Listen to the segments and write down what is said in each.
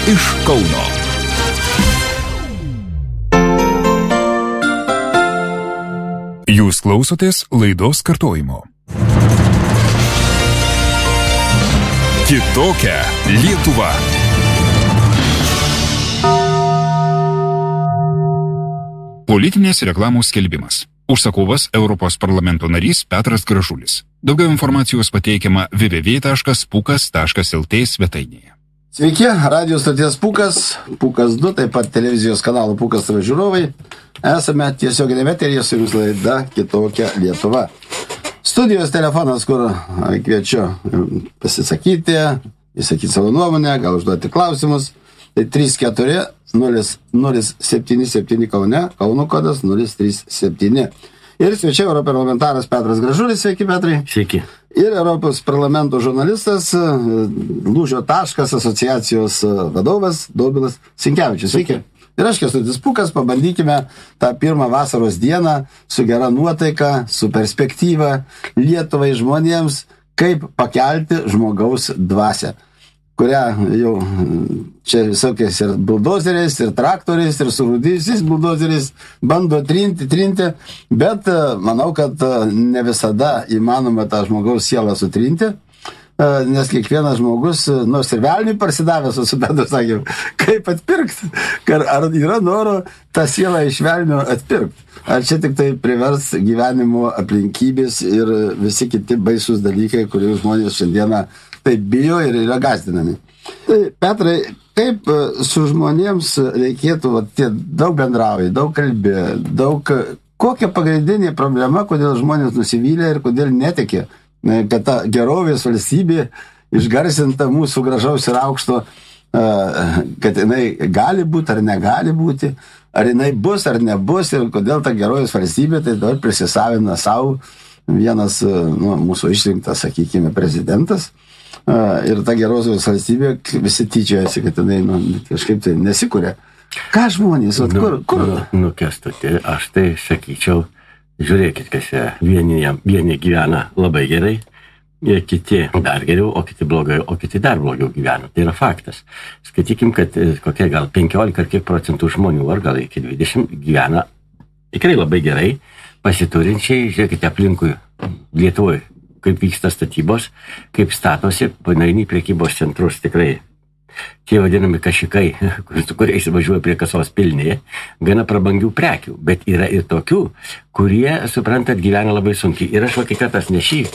iš Kauno. Jūs klausotės laidos kartojimo. Kitokia Lietuva. Politinės reklamos skelbimas. Užsakovas Europos parlamento narys Petras Gražulis. Daugiau informacijos pateikiama www.pukas.lt svetainėje. Sveiki, radijos stoties Pukas, Pukas 2, taip pat televizijos kanalo Pukas TV žiūrovai. Esame tiesioginėme eteryje su jums laida Kitokia Lietuva. Studijos telefonas, kur kviečiu pasisakyti, įsakyti savo nuomonę, gal užduoti klausimus. Tai 34-077 Kaune, Kauno kodas 037. Ir svečiai europarlamentaras Petras Gražulis. Sveiki, Petrai. Sveiki. Ir Europos parlamento žurnalistas, Lūžio taškas asociacijos vadovas Dobilas Sinkevičius. Sveiki. Ir aš Kęstutis Pukas, pabandykime tą pirmą vasaros dieną su gera nuotaika, su perspektyva Lietuvai žmonėms, kaip pakelti žmogaus dvasią, kurią jau čia visokiais ir buldozeriais, ir traktoriais, ir surūdysiais buldozeriais bando trinti, bet manau, kad ne visada įmanoma tą žmogaus sielą sutrinti, nes kiekvienas žmogus, nors ir velniui parsidavęs, su Petru sakėm, kaip atpirkti, ar yra noro tą sielą iš velnio atpirkti. Ar čia tik tai privers gyvenimo aplinkybės ir visi kiti baisus dalykai, kurių žmonės šiandieną taip bijo ir yra gąsdinami. Tai, Petrai, kaip su žmonėms reikėtų, tie daug bendrauja, daug kalbė, kokia pagrindinė problema, kodėl žmonės nusivylė ir kodėl netikė, kad ta gerovės valstybė išgarsinta mūsų gražaus ir aukšto, kad jinai gali būti ar negali būti, ar jinai bus ar nebus ir kodėl ta gerovės valstybė tai dabar prisisavina savo vienas mūsų išrinktas, sakykime, prezidentas. Ir ta gerosios valstybė visi tyčiojasi, kad jinai kažkaip tai nesikuria. Ką žmonės, kur? Kęstuti, aš tai sakyčiau, žiūrėkit, kas vieni gyvena labai gerai, kiti dar geriau, o kiti blogai, o kiti dar blogiau gyvena. Tai yra faktas. Skaitykim, kad kokie gal 15 ar kiek procentų žmonių, ar gal iki 20 gyvena tikrai labai gerai, pasiturinčiai, žiūrėkite aplinkui Lietuvoje, kaip vyksta statybos, kaip statosi, panarini prekybos centrus, tikrai tie vadinami kašikai, su kuriais važiuoja prie kasos pilnėje, gana prabangių prekių, bet yra ir tokių, kurie, suprantat, gyvena labai sunkiai. Ir aš kokį kartas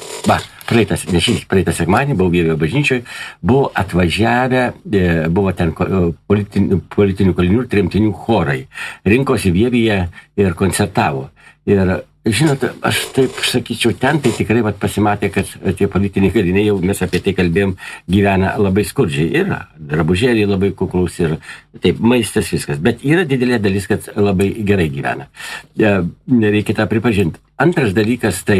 praeitą sekmanį, buvau Vievio bažnyčioje, buvo atvažiavę, buvo ten politinių kalinių ir tremtinių chorai, rinkosi Vievyje ir koncertavo. Ir žinot, aš taip sakyčiau, ten tai tikrai pasimatė, kad tie politiniai kaliniai, jau mes apie tai kalbėjom, gyvena labai skurdžiai. Ir drabužėliai labai kuklus ir taip, maistas viskas. Bet yra didelė dalis, kad labai gerai gyvena. Reikia tą pripažinti. Antras dalykas tai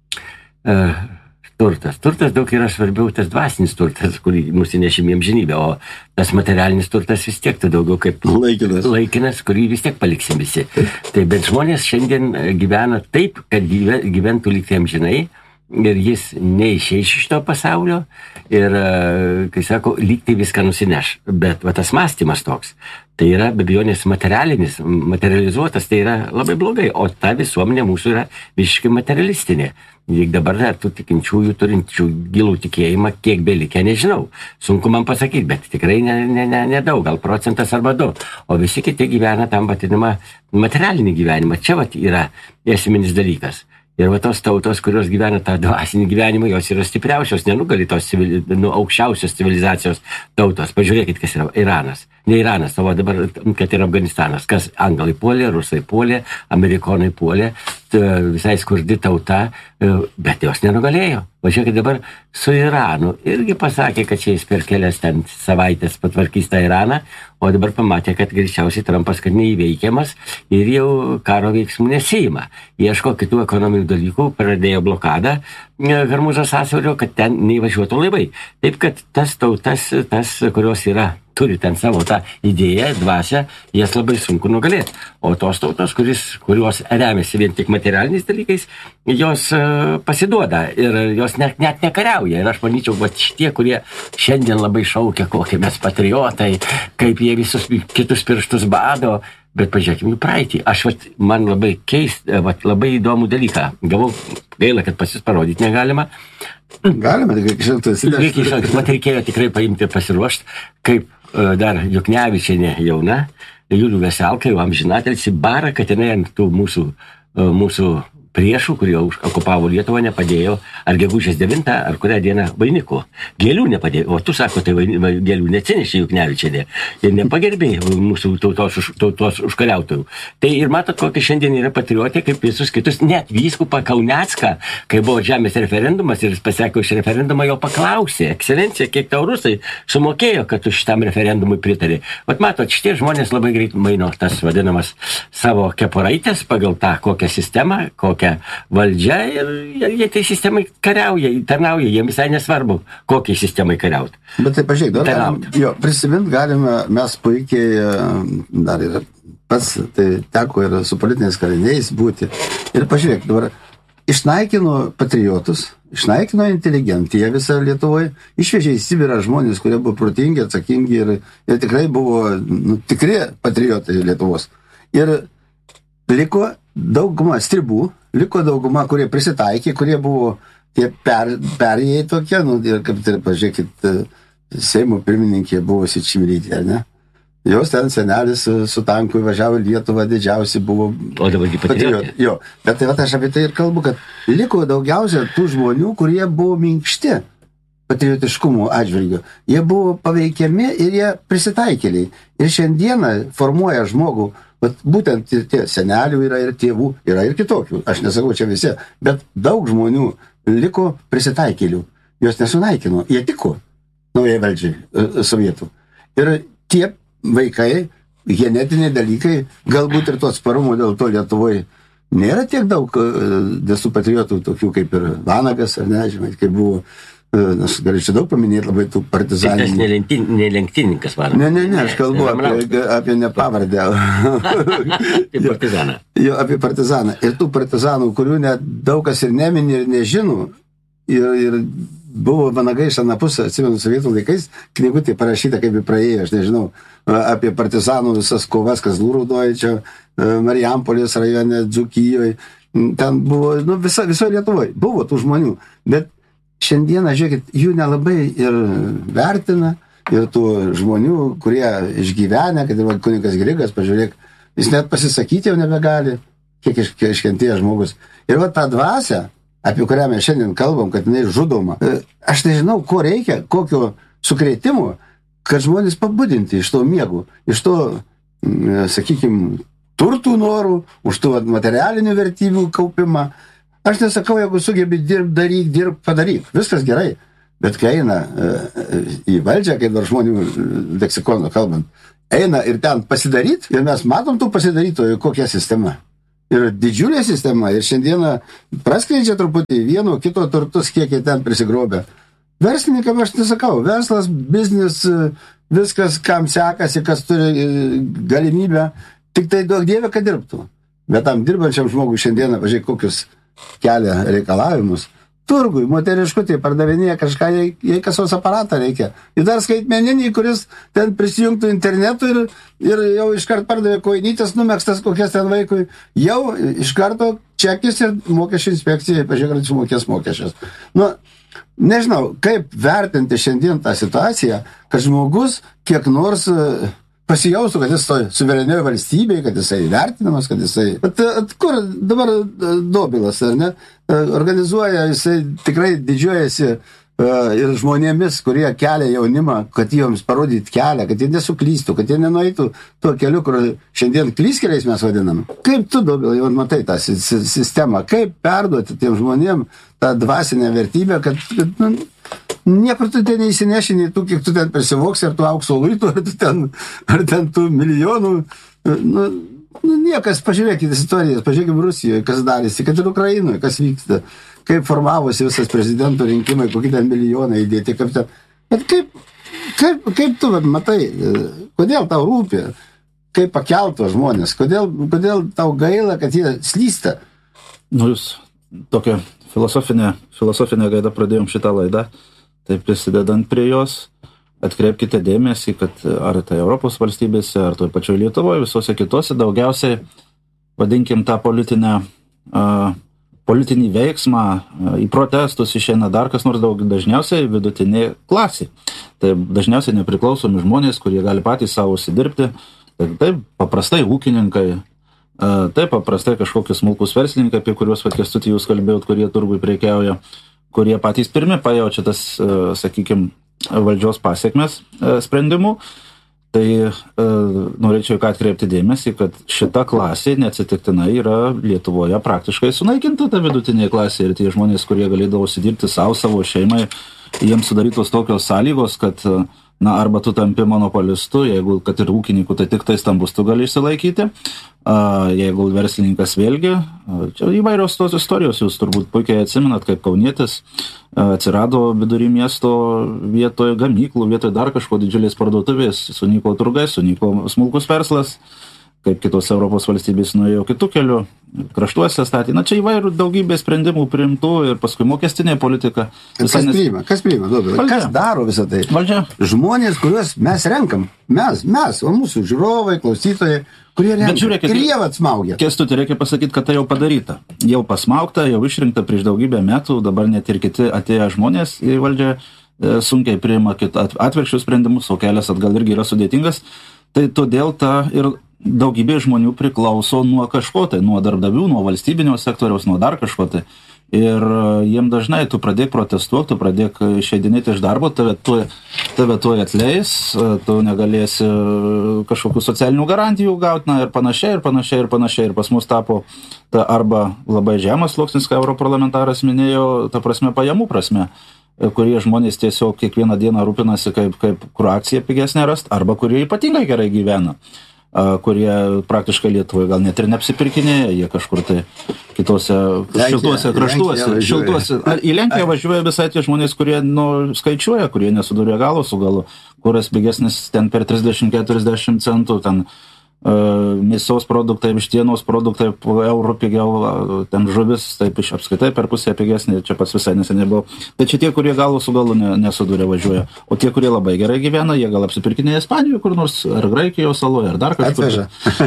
turtas. Turtas daug yra svarbiau tas dvasinis turtas, kurį nusinešim amžinybę, o tas materialinis turtas vis tiek tai daugiau kaip laikinas, kurį vis tiek paliksim visi. Tai bet žmonės šiandien gyvena taip, kad gyventų likti amžinai ir jis neišeis iš šito pasaulio ir, kai sako, lygtai viską nusineš. Bet tas mąstymas toks, tai yra be abejonės materializuotas, tai yra labai blogai, o ta visuomenė mūsų yra visiškai materialistinė. Juk dabar tų tikinčiųjų turinčių gilų tikėjimą, kiek belikę, nežinau. Sunku man pasakyti, bet tikrai nedaug, gal procentas arba 2. O visi kiti gyvena tam vadinamą materialinį gyvenimą. Čia yra esminis dalykas. Ir tos tautos, kurios gyvena tą dvasinį gyvenimą, jos yra stipriausios, nenugali tos aukščiausios civilizacijos tautos. Pažiūrėkit, kas yra Iranas. Ne Iranas, o dabar, kad yra Afganistanas. Kas anglai puolė, rusai puolė, amerikonai puolė, visai skurdi tauta, bet jos nenugalėjo. Pažiūrėkit dabar su Iranu. Irgi pasakė, kad čia jis per kelias ten savaitės patvarkys tą Iraną, o dabar pamatė, kad greičiausiai Trumpas, kad neįveikiamas ir jau karo veiksmų nesiima. Ieško kitų ekonominių dalykų, pradėjo blokadą Hormūzo sąsiaurio, kad ten neįvažiuotų laivai. Taip, kad tas tautas, kurios yra turi ten savo tą idėją, dvasią, jas labai sunku nugalėti. O tos tautos, kurios remiasi vien tik materialiniais dalykais, jos pasiduoda ir jos net nekariauja. Ir aš manyčiau, kad šitie, kurie šiandien labai šaukia, kokie mes patriotai, kaip jie visus kitus pirštus bado, bet pažiūrėkime jų praeitį. Man labai labai įdomų dalyką. Gavau, gaila, kad pas jūs parodyti negalima. Galima, tik reikėjo tikrai paimti ir pasiruošti, kaip dar Juknevičienė jauna, Julių Veselka, jau amžinatelis, bara, kad jinai ant tų mūsų priešų, kurie okupavo Lietuvą, nepadėjo ar gegužės 9, ar kurią dieną vainikų. Gėlių nepadėjo. O tu sako, tai gėlių neatsinešė Juknevičienė. Ir nepagerbė mūsų tautos užkariautojų. Tai ir matot, kokia šiandien yra patriotė, kaip visus kitus, net vyskupą Kaunecką, kai buvo žemės referendumas ir jis pasakė iš referendumą, jo paklausė, ekscelencija, kiek tau rusai sumokėjo, kad tu šitam referendumui pritarė. Vat matot, šitie žmonės labai greit maino tas vadinamas savo keporaitės pagal tą kokią sistemą, kokią valdžia ir jie tai sistemai kariauja, tarnauja, jiems visai nesvarbu, kokiai sistemai kariauti. Bet tai pažiūrėk, prisimint galime mes puikiai, dar ir pats, tai teko ir su politiniais kaliniais būti. Ir pažiūrėk, dabar išnaikino patriotus, išnaikino inteligentiją visą Lietuvoje, išvežė į Sibirą žmonės, kurie buvo protingi, atsakingi ir tikrai buvo tikri patriotai Lietuvos. Ir liko dauguma stribų, liko dauguma, kurie prisitaikė, kurie buvo tie perėjai tokie, ir kaip tai pažiūrėkit, Seimo pirmininkė buvo Čimilytė, ne? Jos ten senelis su tanku važiavo Lietuvą, didžiausi buvo patriotai. Jo, bet tai aš apie tai ir kalbu, kad liko daugiausia tų žmonių, kurie buvo minkšti patriotiškumo atžvilgiu. Jie buvo paveikiami ir jie prisitaikėliai. Ir šiandieną formuoja žmogų, būtent tie senelių yra ir tėvų, yra ir kitokių. Aš nesakau čia visi, bet daug žmonių liko prisitaikėlių. Jos nesunaikino, jie tiko naujai valdžiai sovietų. Ir tie vaikai, genetiniai dalykai, galbūt ir to atsparumo dėl to Lietuvoje nėra tiek daug desų patriotų, tokių kaip ir Vanagas, ar ne, žinai, kaip buvo. Aš galiu čia daug paminėti labai tų partizanų. Tai nelenktyninkas varas. Ne, aš kalbu apie nepavardę. Apie partizaną. Jo, apie partizaną. Ir tų partizanų, kurių net daug kas ir nemini ir nežino. Ir buvo Vanagai iš anapus, atsimenu, sovietų laikais, knygutė parašyta, kaip jį praėjo, aš nežinau, apie partizanų visas kovas, kas Lūraudoje, čia Marijampolės rajone, Dzūkijoje. Ten buvo, visoje Lietuvoje. Buvo tų žmonių. Bet šiandieną, žiūrėkit, jų nelabai ir vertina, ir tų žmonių, kurie išgyvenę, kad ir kunigas Grigas, pažiūrėk, jis net pasisakyti jau nebegali, kiek iškentėjo žmogus. Ir va tą dvasią, apie kurią mes šiandien kalbam, kad jinai žudoma, aš nežinau, ko reikia, kokio sukrėtimo, kad žmonės pabudinti iš to miegų, iš to, sakykime, turtų norų, už tų materialinių vertybių kaupimą. Aš nesakau, jeigu sugebi dirb, padaryk. Viskas gerai. Bet kai eina į valdžią, kai dar žmonių leksikono kalbant, eina ir ten pasidaryt, ir mes matom tų pasidarytojų, kokia sistema. Ir didžiulė sistema, ir šiandieną praskleidžia truputį vieno, kito turtus, kiek jie ten prisigrobė. Verslininkam aš nesakau, verslas, biznis, viskas, kam sekasi, kas turi galimybę, tik tai duok Dieve, kad dirbtų. Bet tam dirbančiam žmogui šiandieną, pažiūrėk, kokius kelia reikalavimus. Turgui, moteriškutė pardavinėja kažką, jai kasos aparatą reikia. Ir dar skaitmeninį, kuris ten prisijungtų internetu ir jau iškart pardavė koinytės, numekstas kokias ten vaikui. Jau iš karto čekis ir mokesčių inspekcijai, pažiūrėk, sumokės mokesčius. Nežinau, kaip vertinti šiandien tą situaciją, kad žmogus kiek nors pasijaustų, kad jis toj suverenioje valstybėje, kad jisai vertinamas, kad jisai... Bet kur dabar Dobilas, ar ne? Organizuoja, jisai tikrai didžiuojasi ir žmonėmis, kurie kelia jaunimą, kad joms parodyti kelią, kad jie nesuklystų, kad jie nenueitų tuo keliu, kur šiandien klyskeliais mes vadinam. Kaip tu, Dobilai, jau matai tą sistemą? Kaip perduoti tiem žmonėm tą dvasinę vertybę, kad niekur tu ten neįsinešini tų, kiek tu ten prisivoksi, ar tu aukso luitų, ar ten tų milijonų. Niekas, pažiūrėkite istorijas, pažiūrėkime Rusijoje, kas darėsi, kad ir Ukrainoje, kas vyksta, kaip formavosi visas prezidento rinkimai, kokie ten milijonai įdėti, kaip ten. Bet Kaip tu matai, kodėl tau rūpi, kaip pakelto žmonės, kodėl tau gaila, kad jie slysta? Jūs tokią filosofinę gaidą pradėjom šitą laidą, tai prisidedant prie jos, atkreipkite dėmesį, kad ar tai Europos valstybėse, ar toj pačioj Lietuvoje, visose kitose, daugiausiai, vadinkim, tą politinį veiksmą, į protestus išeina dar kas nors dažniausiai vidutinė klasė. Tai dažniausiai nepriklausomi žmonės, kurie gali patys savo užsidirbti, tai paprastai ūkininkai, tai paprastai kažkokie smulkus verslininkai, apie kuriuos Kęstutį jūs kalbėjot, kurie turgui prekiauja, kurie patys pirmi pajaučia tas, sakykime, valdžios pasiekmes sprendimų. Tai norėčiau atkreipti dėmesį, kad šita klasė neatsitiktinai yra Lietuvoje praktiškai sunaikinta ta vidutinė klasė ir tie žmonės, kurie galėdavo užsidirbti savo šeimai, jiems sudarytos tokios sąlygos, kad arba tu tampi monopolistu, jeigu kad ir ūkininkų, tai tik tai stambus tu gali išsilaikyti, jeigu verslininkas vėlgi, čia įvairios tos istorijos, jūs turbūt puikiai atsimenat, kaip kaunietis atsirado vidury miesto vietoje gamyklų, vietoje dar kažko didžiulės parduotuvės, sunyko turgai, sunyko smulkus verslas, kaip kitos Europos valstybės nuėjo kitų kelių, kraštuose statė. Čia įvairių daugybė sprendimų priimtų ir paskui mokestinė politika. Kas priima? Kas daro visą tai? Valdžia. Žmonės, kuriuos mes renkam. Mes, o mūsų žiūrovai, klausytojai, kurie renka. Ir jie atsmaugia. Kęstutį, reikia pasakyti, kad tai jau padaryta. Jau pasmaugta, jau išrinkta prieš daugybę metų, dabar net ir kiti atėję žmonės į valdžią sunkiai priima atvirkščius sprendimus, o kelias atgal irgi yra sudėtingas. Tai todėl ir daugybė žmonių priklauso nuo kažko, tai nuo darbdavių, nuo valstybinio sektoriaus, nuo dar kažko. Tai. Ir jiem dažnai tu pradėk protestuoti, tu pradėk išeidinėti iš darbo, tave tuoj atleis, tu negalėsi kažkokių socialinių garantijų gauti, ir panašiai. Ir pas mus tapo arba labai žemas sluoksnis, ką europarlamentaras minėjo, ta prasme pajamų prasme, kurie žmonės tiesiog kiekvieną dieną rūpinasi, kaip kur akciją pigesnė rast, arba kurie ypatingai gerai gyvena, kurie praktiškai Lietuvoje gal net ir neapsipirkinėja, jie kažkur tai kitose šiltuose kraštuose. Į Lenkiją važiuoja visai tie žmonės, kurie skaičiuoja, kurie nesuduria galo su galu, kuras pigesnis ten per 30-40 centų, ten mėsos produktai, vištienos produktai eurų pigiau, ten žuvis, taip iš apskaitai per pusę pigesnė, čia pats visai neseniai buvo. Tai čia tie, kurie galų su galu nesuduria važiuoja, o tie, kurie labai gerai gyvena, jie gal apsipirkinėja Ispanijoje kur nors, ar Graikijos saloje, ar dar kažkur.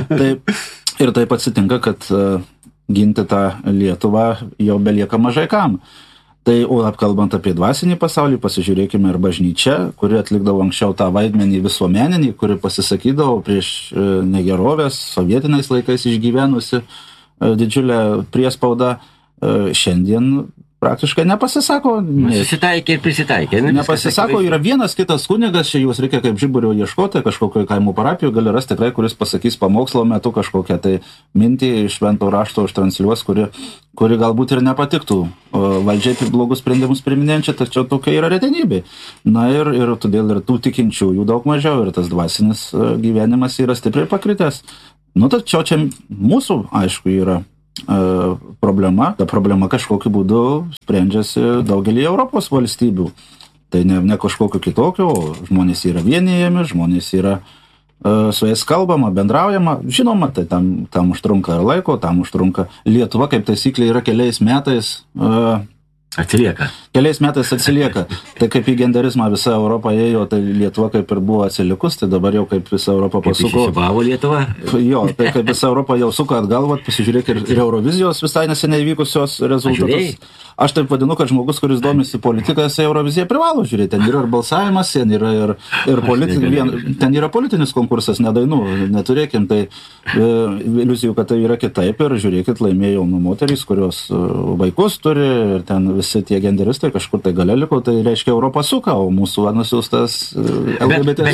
Ir taip atsitinka, kad ginti tą Lietuvą jau belieka mažai kam. Tai, o apkalbant apie dvasinį pasaulį, pasižiūrėkime ir bažnyčią, kuri atlikdavo anksčiau tą vaidmenį visuomeninį, kuri pasisakydavo prieš negerovės, sovietiniais laikais išgyvenusi didžiulę priespaudą, šiandien praktiškai nepasisako. Susitaikė ir prisitaikė. Nepasisako, yra vienas kitas kunigas, čia juos reikia kaip žiburio ieškoti, kažkokio kaimų parapijų gali rasti tikrai, kuris pasakys pamokslo metu kažkokią tai mintį iš švento rašto užtransliuos, kuri galbūt ir nepatiktų valdžiai tik blogus sprendimus priminėjančią, tačiau tokia yra retenybė. Ir todėl ir tų tikinčiųjų daug mažiau ir tas dvasinis gyvenimas yra stipriai pakritęs. Tačiau čia mūsų, aišku, yra problema. Ta problema kažkokiu būdu sprendžiasi daugelį Europos valstybių. Tai ne kažkokiu kitokiu, žmonės yra vienijami, žmonės yra su jais kalbama, bendraujama. Žinoma, tai tam užtrunka ir laiko, tam užtrunka. Lietuva, kaip taisyklė, yra keliais metais atsilieka. Keliais metais atsilieka. Tai kaip į genderizmą visa Europa ėjo, tai Lietuva kaip ir buvo atsilikus, tai dabar jau kaip visa Europa pasuko. Kaip įsibavo Lietuva? Jo, tai kaip visa Europa jau suka atgal, pasižiūrėk ir Eurovizijos visai neseniai vykusios rezultatus. Aš taip vadinu, kad žmogus, kuris domisi politikas, Euroviziją privalo žiūrėti. Ten yra ir balsavimas, ten yra ten yra politinis konkursas, ne dainų, neturėkim. Tai iliuzijų, kad tai yra kitaip ir žiūrėkit, laimėjo moterys, kurios vaikus turi ir ten visi tie genderistai kažkur tai gale liko, tai reiškia Europą suka, o mūsų nusiųstas LGBT.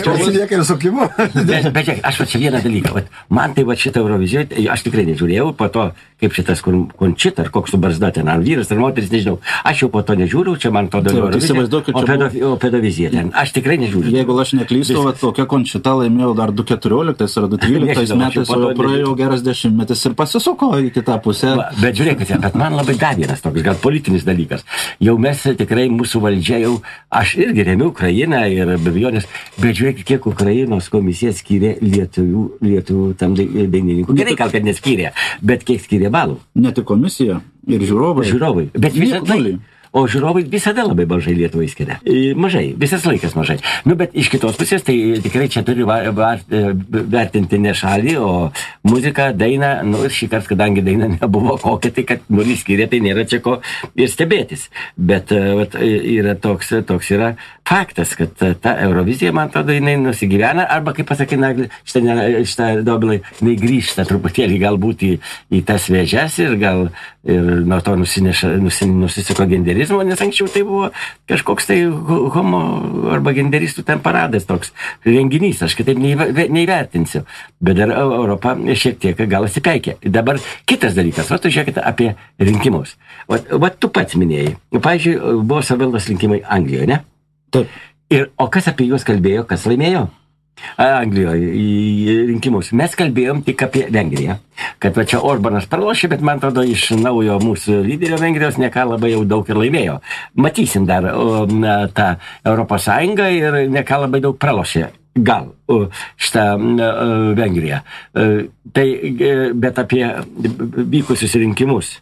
Bet aš čia vieną dalyką. Man tai šitą Euroviziją, aš tikrai nežiūrėjau, po to, kaip šitas Končita, ar koks su barzda ten, ar vyras, ar moteris, nežinau. Aš jau po to nežiūriu, čia man to dalyvau Eurovizija, o pedovizija ten. Aš tikrai nežiūriu. Jeigu aš neklystu, tokia Končita laimėjo dar 2014 ar 2013 metais, o praėjo geras dešimtmetis ir pasisuko į kitą pusę. Bet žiūrėkite, bet man labai dar vienas toks, gal politinis dalykas. Ukrainos. Jau mes tikrai, mūsų valdžia jau, aš irgi remiu Ukrainą ir be abejonės, bet žiūrėk, kiek Ukrainos komisija skyrė lietuvių tam dainininkų. Gerai, gal kad neskyrė, bet kiek skyrė balų. Ne tik komisija ir žiūrovai. Žiūrovai. Bet visada. O žiūrovai visada labai mažai Lietuvai skiria. Mažai, visas laikas mažai. Nu, bet iš kitos pusės, tai tikrai čia turi vertinti ne šalį, o muziką, dainą. Nu, ir šį kartą, kadangi daina nebuvo kokia, tai kad nulį skiria, tai nėra čia ko ir stebėtis. Bet yra toks yra faktas, kad ta Eurovizija, man atrodo, jinai nusigyvena, arba, kaip pasakė Nagli, šitą Dobilai, jinai grįžta truputėlį galbūt į tas vėžes ir gal ir nuo to nusisuko genderizmo, nes anksčiau tai buvo kažkoks tai homo arba genderistų ten paradas toks renginys, aš kitaip neįvertinsiu. Bet dar Europa šiek tiek gal atsipeikė. Dabar kitas dalykas, tu žiūrėkite apie rinkimus. Va tu pats minėjai. Pavyzdžiui, buvo savivaldos rinkimai Anglijoje, ne? Taip. O kas apie juos kalbėjo, kas laimėjo? Anglijoje į rinkimus. Mes kalbėjom tik apie Vengriją. Kad va čia Orbanas pralošė, bet man atrodo iš naujo mūsų lyderio Vengrijos neką labai jau daug ir laimėjo. Matysim dar tą Europos Sąjungą ir neką labai daug pralošė. Gal šitą Vengriją. Bet apie vykusius rinkimus.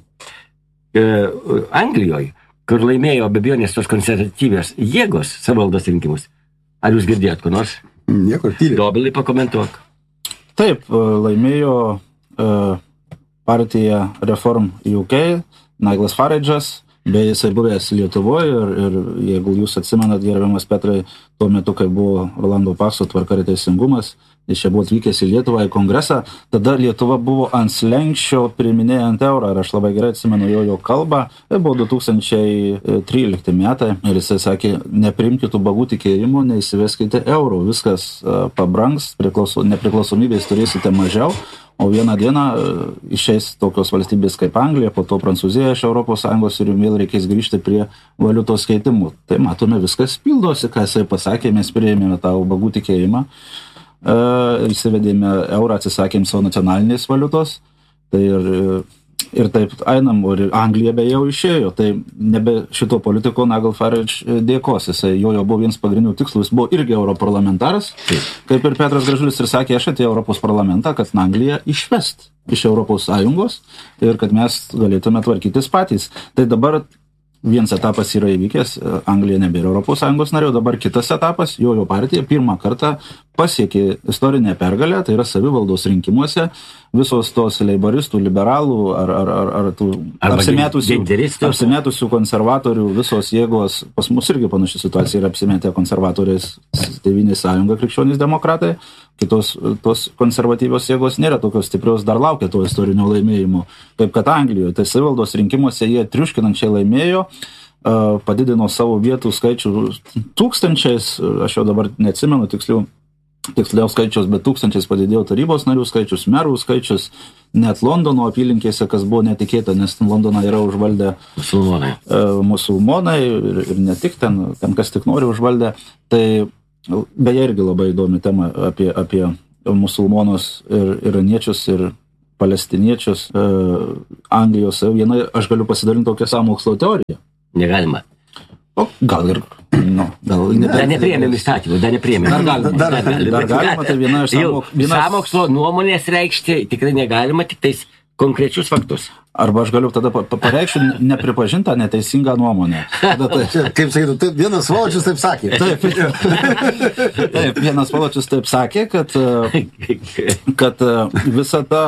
Anglijoje, kur laimėjo be abejonės tos konservatyvios jėgos savivaldos rinkimus. Ar jūs girdėjot ko nors? Niekur tyliai. Dobilai, pakomentuok. Taip, laimėjo partija Reform UK, Niglas Farage'as, bei jisai buvęs Lietuvoje ir jeigu jūs atsimenat, gerbiamas Petrai, tuo metu, kai buvo Rolando Pakso tvarka ir teisingumas, jis čia buvo atvykęs į Lietuvą, į kongresą, tada Lietuva buvo ant slenksčio priiminėjant eurą ir aš labai gerai atsimenu jo kalbą, tai buvo 2013 metai ir jisai sakė, nepriimkite bagų tikėjimų, neįsiveskite eurų, viskas pabrangs, nepriklausomybės turėsite mažiau, o vieną dieną išeis tokios valstybės kaip Anglija, po to Prancūzija iš ES ir vėl reikės grįžti prie valiutos keitimų. Tai matome, viskas pildosi, ką jisai pasakė, mes priėmėme tą ubagų tikėjimą, įsivedėme eurą, atsisakėm savo nacionalinės valiutos, tai ir taip einam, ir Anglija beje jau išėjo, tai nebe šito politiko Nigel Farage dėkos, jisai jo buvo vienas pagrindinių tikslų, jis buvo irgi europarlamentaras, kaip ir Petras Gražulis ir sakė, aš atėjau Europos parlamentą, kad Angliją išvest iš Europos Sąjungos ir kad mes galėtume tvarkytis patys. Tai dabar vienas etapas yra įvykęs, Anglija nebėra Europos Sąjungos narė, dabar kitas etapas, jo partija pirmą kartą pasiekė istorinę pergalę, tai yra savivaldos rinkimuose, visos tos leiboristų, liberalų ar apsimetusių konservatorių, visos jėgos, pas mus irgi panaši situacija yra apsimetę konservatoriais Tėvynės sąjunga, krikščionys demokratai, kitos tos konservatyvios jėgos nėra tokios stiprios, dar laukia to istorinio laimėjimo, kaip kad Anglijoje, tai savivaldos rinkimuose jie triuškinančiai laimėjo, padidino savo vietų skaičių tūkstančiais, aš jau dabar neatsimenu tiksliau skaičius, bet tūkstančiais padidėjo tarybos narių skaičius, merų skaičius, net Londono apylinkėse, kas buvo netikėta, nes Londoną yra užvaldę musulmonai ir ne tik ten kas tik nori užvaldę. Tai beje irgi labai įdomi tema apie musulmonus ir iraniečius ir palestiniečius Anglijos. Viena, aš galiu pasidalinti tokią sąmokslo teoriją. Negalima. O gal ir dar nepriėmėm įstatymų, dar nepriėmėm. Dar galima, tai viena iš sąmokslo nuomonės reikšti tikrai negalima, tik tais konkrečius faktus. Arba aš galiu tada pareikšti nepripažintą neteisingą nuomonę. Kaip sakytų, taip, vienas Voločius taip sakė. Taip, vienas Voločius taip sakė, kad visa ta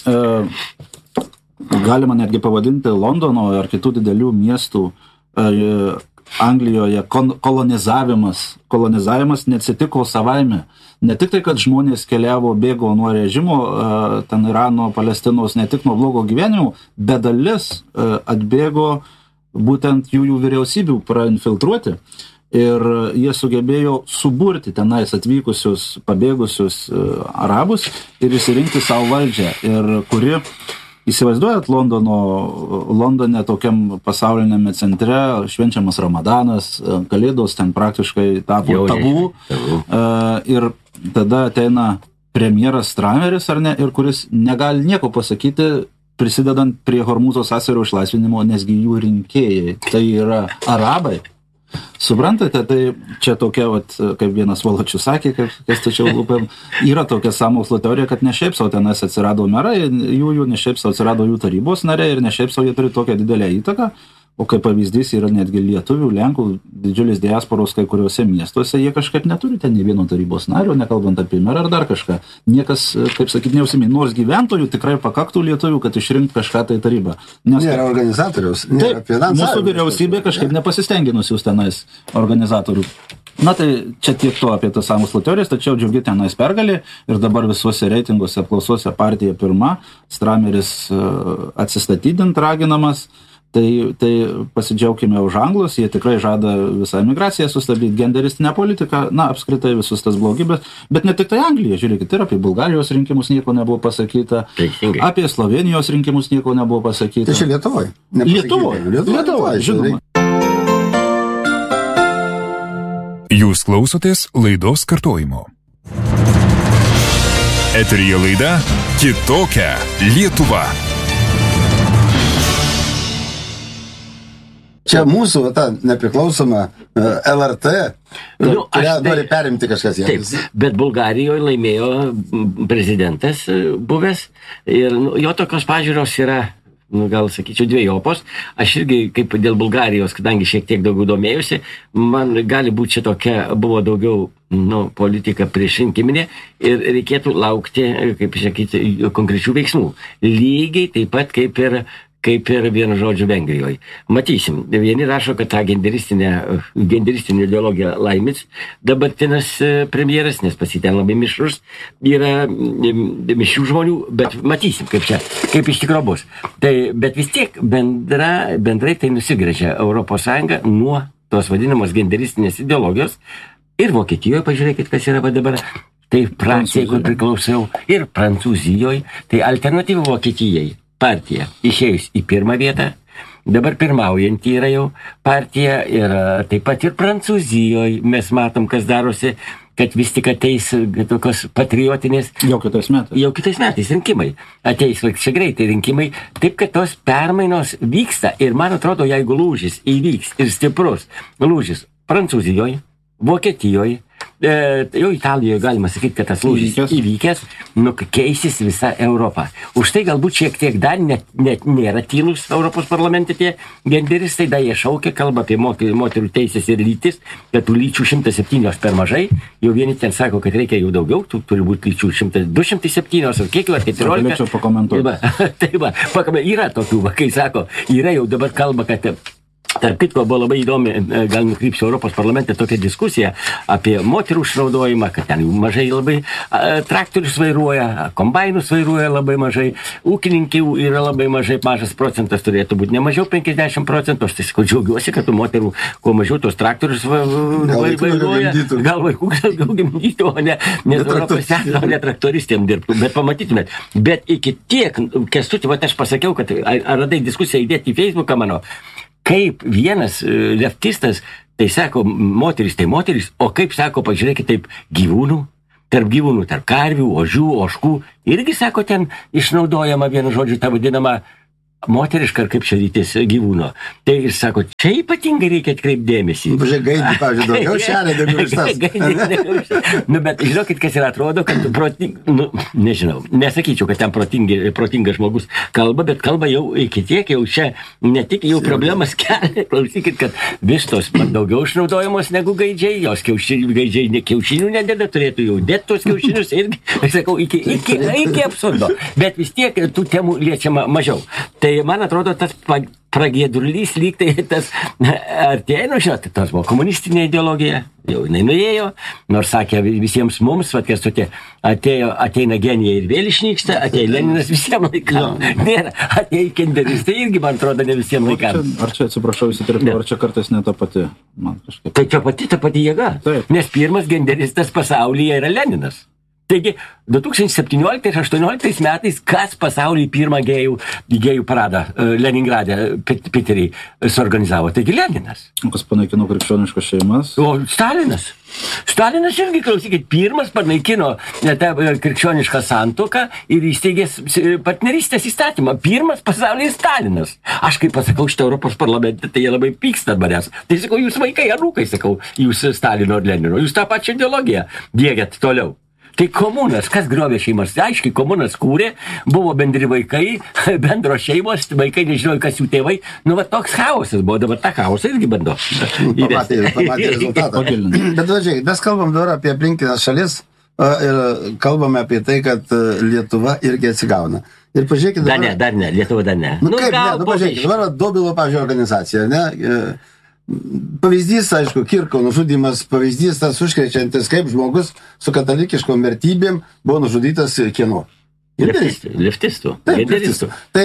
galima netgi pavadinti Londono ar kitų didelių miestų Anglijoje kolonizavimas neatsitiko savaime. Ne tik tai, kad žmonės keliavo, bėgo nuo režimo, ten Irano, Palestinos, ne tik nuo blogo gyvenimo, bet dalis atbėgo būtent jų vyriausybių prainfiltruoti. Ir jie sugebėjo suburti tenais atvykusius, pabėgusius arabus ir įsirinkti savo valdžią. Ir kuri, įsivaizduojat, Londone tokiam pasaulinėme centre švenčiamas Ramadanas, Kalėdos ten praktiškai tapo tabu. Ir tada ateina premjeras Strameris, ar ne, ir kuris negali nieko pasakyti prisidedant prie Hormūzo sąsiaurio išlaisvinimo, nesgi jų rinkėjai, tai yra arabai. Suprantate, tai čia tokia, kaip vienas Valočius sakė, kas tačiau lūpėm, yra tokia sąmokslo teorija, kad ne šiaip sau tenais atsirado merai, jų ne šiaip sau atsirado jų tarybos nariai ir ne šiaip sau jie turi tokią didelę įtaką. O kaip pavyzdys yra netgi lietuvių, lenkų, didžiulis diasporos kai kuriuose miestuose, jie kažkaip neturi ten nei vieno tarybos nario, nekalbant apie merą ar dar kažką. Niekas, kaip sakyti, neužsiminė, nors gyventojų tikrai pakaktų lietuvių, kad išrinkti kažką tai tarybą. Nes nėra organizatoriaus, nėra finansavimo. Mūsų vyriausybė kažkaip nepasistengė nusiųsti tenais organizatorių. Na tai čia tiek to apie tas sąmokslo teorijas, tačiau džiugi tenais pergalė ir dabar visuose reitinguose apklausose partija pirma, Strameris atsistatydint raginamas. Tai pasidžiaukime už anglus, jie tikrai žada visą emigraciją sustabdyti, genderistinę politiką, apskritai visus tas blogybės, bet ne tik tai Anglija, žiūrėkit, ir apie Bulgarijos rinkimus nieko nebuvo pasakyta, apie Slovenijos rinkimus nieko nebuvo pasakyta. Tai čia Lietuvoje? Lietuvoje, žinoma. Jūs klausotės laidos kartojimo. Eteryje laida Kitokia Lietuva. Čia mūsų ta nepriklausoma LRT, kurią nori perimti kažkas jiems. Taip, bet Bulgarijoje laimėjo prezidentas buvęs ir jo tokios pažiūros yra, gal sakyčiau, dviejopos. Aš irgi, kaip dėl Bulgarijos, kadangi šiek tiek daugiau domėjusi, man gali būti čia tokia, buvo daugiau politika priešrinkiminė ir reikėtų laukti, kaip sakyti, konkrečių veiksmų. Lygiai taip pat kaip ir vienu žodžiu Vengrijoje. Matysim, vieni rašo, kad tą genderistinę ideologiją laimits dabartinis premjeras, nes pasiten labai mišrus, yra mišrių žmonių, bet matysim, kaip iš tikro bus. Bet vis tiek bendrai tai nusigręžia Europos Sąjunga nuo tos vadinamos genderistinės ideologijos ir Vokietijoje, pažiūrėkit, kas yra dabar. Tai Francijai, kur priklausiau, ir Prancūzijoje, tai alternatyva Vokietijai. Partija išėjus į pirmą vietą, dabar pirmaujantį yra jau partija ir taip pat ir Prancūzijoje mes matom, kas darosi, kad vis tik ateis tokios patriotinės. Jau kitais metais rinkimai. Ateis čia greitai rinkimai, taip kad tos permainos vyksta ir man atrodo, jeigu lūžis įvyks ir stiprus lūžis Prancūzijoje, Vokietijoje, jau Italijoje galima sakyti, kad tas lūžis įvykęs, keisis visa Europa. Už tai galbūt šiek tiek dar net nėra tylus Europos parlamente tie genderistai, dar jie šaukia, kalba apie moterų teisės ir lytis, kad tų lyčių 107 per mažai, jau vieni ten sako, kad reikia jau daugiau, turi būti lyčių 207, ar kiek jau 14. Galėčiau pakomentuoti. Taip, yra tokių, kai sako, yra jau dabar kalba, kad tarp kitko buvo labai įdomi, gal nukrypsiu Europos parlamente, tokia diskusija apie moterų išnaudojimą, kad ten mažai labai traktorius vairuoja, kombainus vairuoja labai mažai, ūkininkių yra labai mažas procentas, turėtų būti ne mažiau 50%, aš tai džiaugiuosi, kad moterų kuo mažiau tos traktorius vairuoja, gal vaikų daugiau gimdytų, o ne traktoristėm dirbtų, bet pamatytumėt. Bet iki tiek, Kęstuti, aš pasakiau, kad ar radai diskusiją įdėti į Facebooką mano, kaip vienas leftistas, tai sako, moteris, o kaip sako, pažiūrėkit, taip gyvūnų, tarp karvių, ožių, ožkų, irgi sako, ten išnaudojama vienu žodžiu, ta vadinama moteriška, ar kaip čia rytis gyvūno. Tai ir sako, čia ypatingai reikia atkreipti dėmesį. Gaidį, pavyzdžiui, daugiau šelė, daugiau ištas. Bet žinokit, kas ir atrodo, kad nežinau, nesakyčiau, kad ten protingas žmogus kalba, bet kalba jau iki tiek, jau čia ne tik jau problemas kelia, klausykit, kad vištos daugiau išnaudojamos negu gaidžiai, jos gaidžiai kiaušinių nededa, turėtų jau dėti tos kiaušinius irgi, aš sakau, iki absurdo. Bet vis tiek tų temų liečiama mažiau. Tai man atrodo, tas pragiedrulys lyg tai tas artėja, žinot, tas buvo komunistinė ideologija, jau jinai nuėjo, nors sakė visiems mums, Kęstuti, ateina genija ir vėl išnyksta, ateina Leninas visiems laikams. Nėra, ateina genderistai irgi, man atrodo, ne visiems laikams. Ar čia, atsiprašau, įsitirpau, ar čia kartais ne ta pati, man kažkaip. Tai čia ta pati jėga, taip. Nes pirmas genderistas pasaulyje yra Leninas. Taigi, 2017 ir 2018 metais, kas pasaulyje pirmą gėjų paradą Leningrade, Piterį, suorganizavo? Taigi Leninas. Kas panaikino krikščioniškas šeimas? O Stalinas. Stalinas irgi, klausykit, pirmas panaikino tą krikščionišką santuoką ir įsteigė partnerystės įstatymą. Pirmas pasaulyje Stalinas. Aš kaip pasakau šitą Europos parlamente, tai jie labai pyksta manęs. Tai sakau, jūs vaikai, anūkai, sakau, jūs Stalino ir Lenino, jūs tą pačią ideologiją diegiat toliau. Tai komunas, kas griovė šeimas? Aiškiai, komunas kūrė, buvo bendri vaikai, bendro šeimos, vaikai nežinojo, kas jų tėvai. Nu, va, toks chaosas buvo, dabar tą chaosą irgi bando. Pamatė rezultatą. Bet, važiai, mes kalbam dabar apie aplinkinės šalis ir kalbame apie tai, kad Lietuva irgi atsigauna. Ir pažiūrėkit dabar... Dar ne, Lietuva dar ne. Nu, kaip ne, pažiūrėkit, dabar Dobilo, pavyzdžiui, organizacija, ne? Pavyzdys, aišku, Kirko nužudymas, pavyzdys tas užkrečiantis, kaip žmogus su katalikiškom vertybėm buvo nužudytas kieno. Leftistų. Taip, leftistų. Tai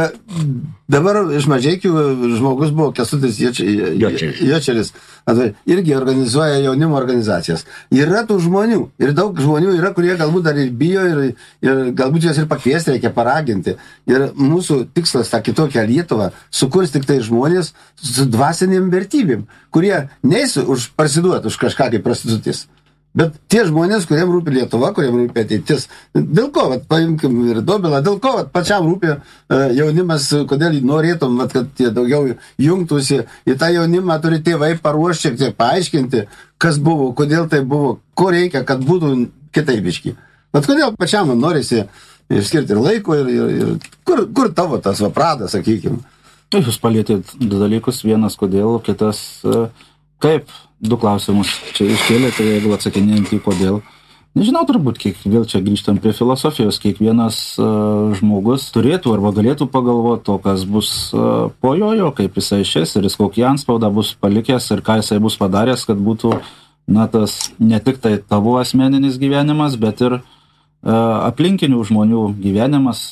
dabar iš Mažeikių žmogus buvo Kęstutis Jočeris. Irgi organizuoja jaunimo organizacijas. Yra tų žmonių. Ir daug žmonių yra, kurie galbūt dar ir bijo ir galbūt juos ir pakviesti reikia paraginti. Ir mūsų tikslas tą kitokią Lietuvą sukurs tik tai žmonės su dvasinėm vertybėm, kurie neis parsiduoti už kažką kaip prostitutis. Bet tie žmonės, kuriem rūpi Lietuva, kuriem rūpi ateitis, dėl ko, paimkim ir Dobilą, dėl ko pačiam rūpi jaunimas, kodėl norėtum, kad tie daugiau jungtųsi į tą jaunimą, turi tėvai paruošti, šiek tiek paaiškinti, kas buvo, kodėl tai buvo, ko reikia, kad būtų kitaibiški. Bet kodėl pačiam norisi skirti ir laiko, ir kur tavo tas vapradas, sakykime. Jūs palėtėt du dalykus, vienas kodėl, kitas kaip. Du klausimus čia iškėlė, tai jeigu atsakinėjant į kodėl. Nežinau, turbūt, vėl čia grįžtam prie filosofijos, kiekvienas žmogus turėtų arba galėtų pagalvoti to, kas bus po jo, kaip jisai išės ir jis kokį antspaudą bus palikęs ir ką jisai bus padaręs, kad būtų, tas ne tik tai tavo asmeninis gyvenimas, bet ir aplinkinių žmonių gyvenimas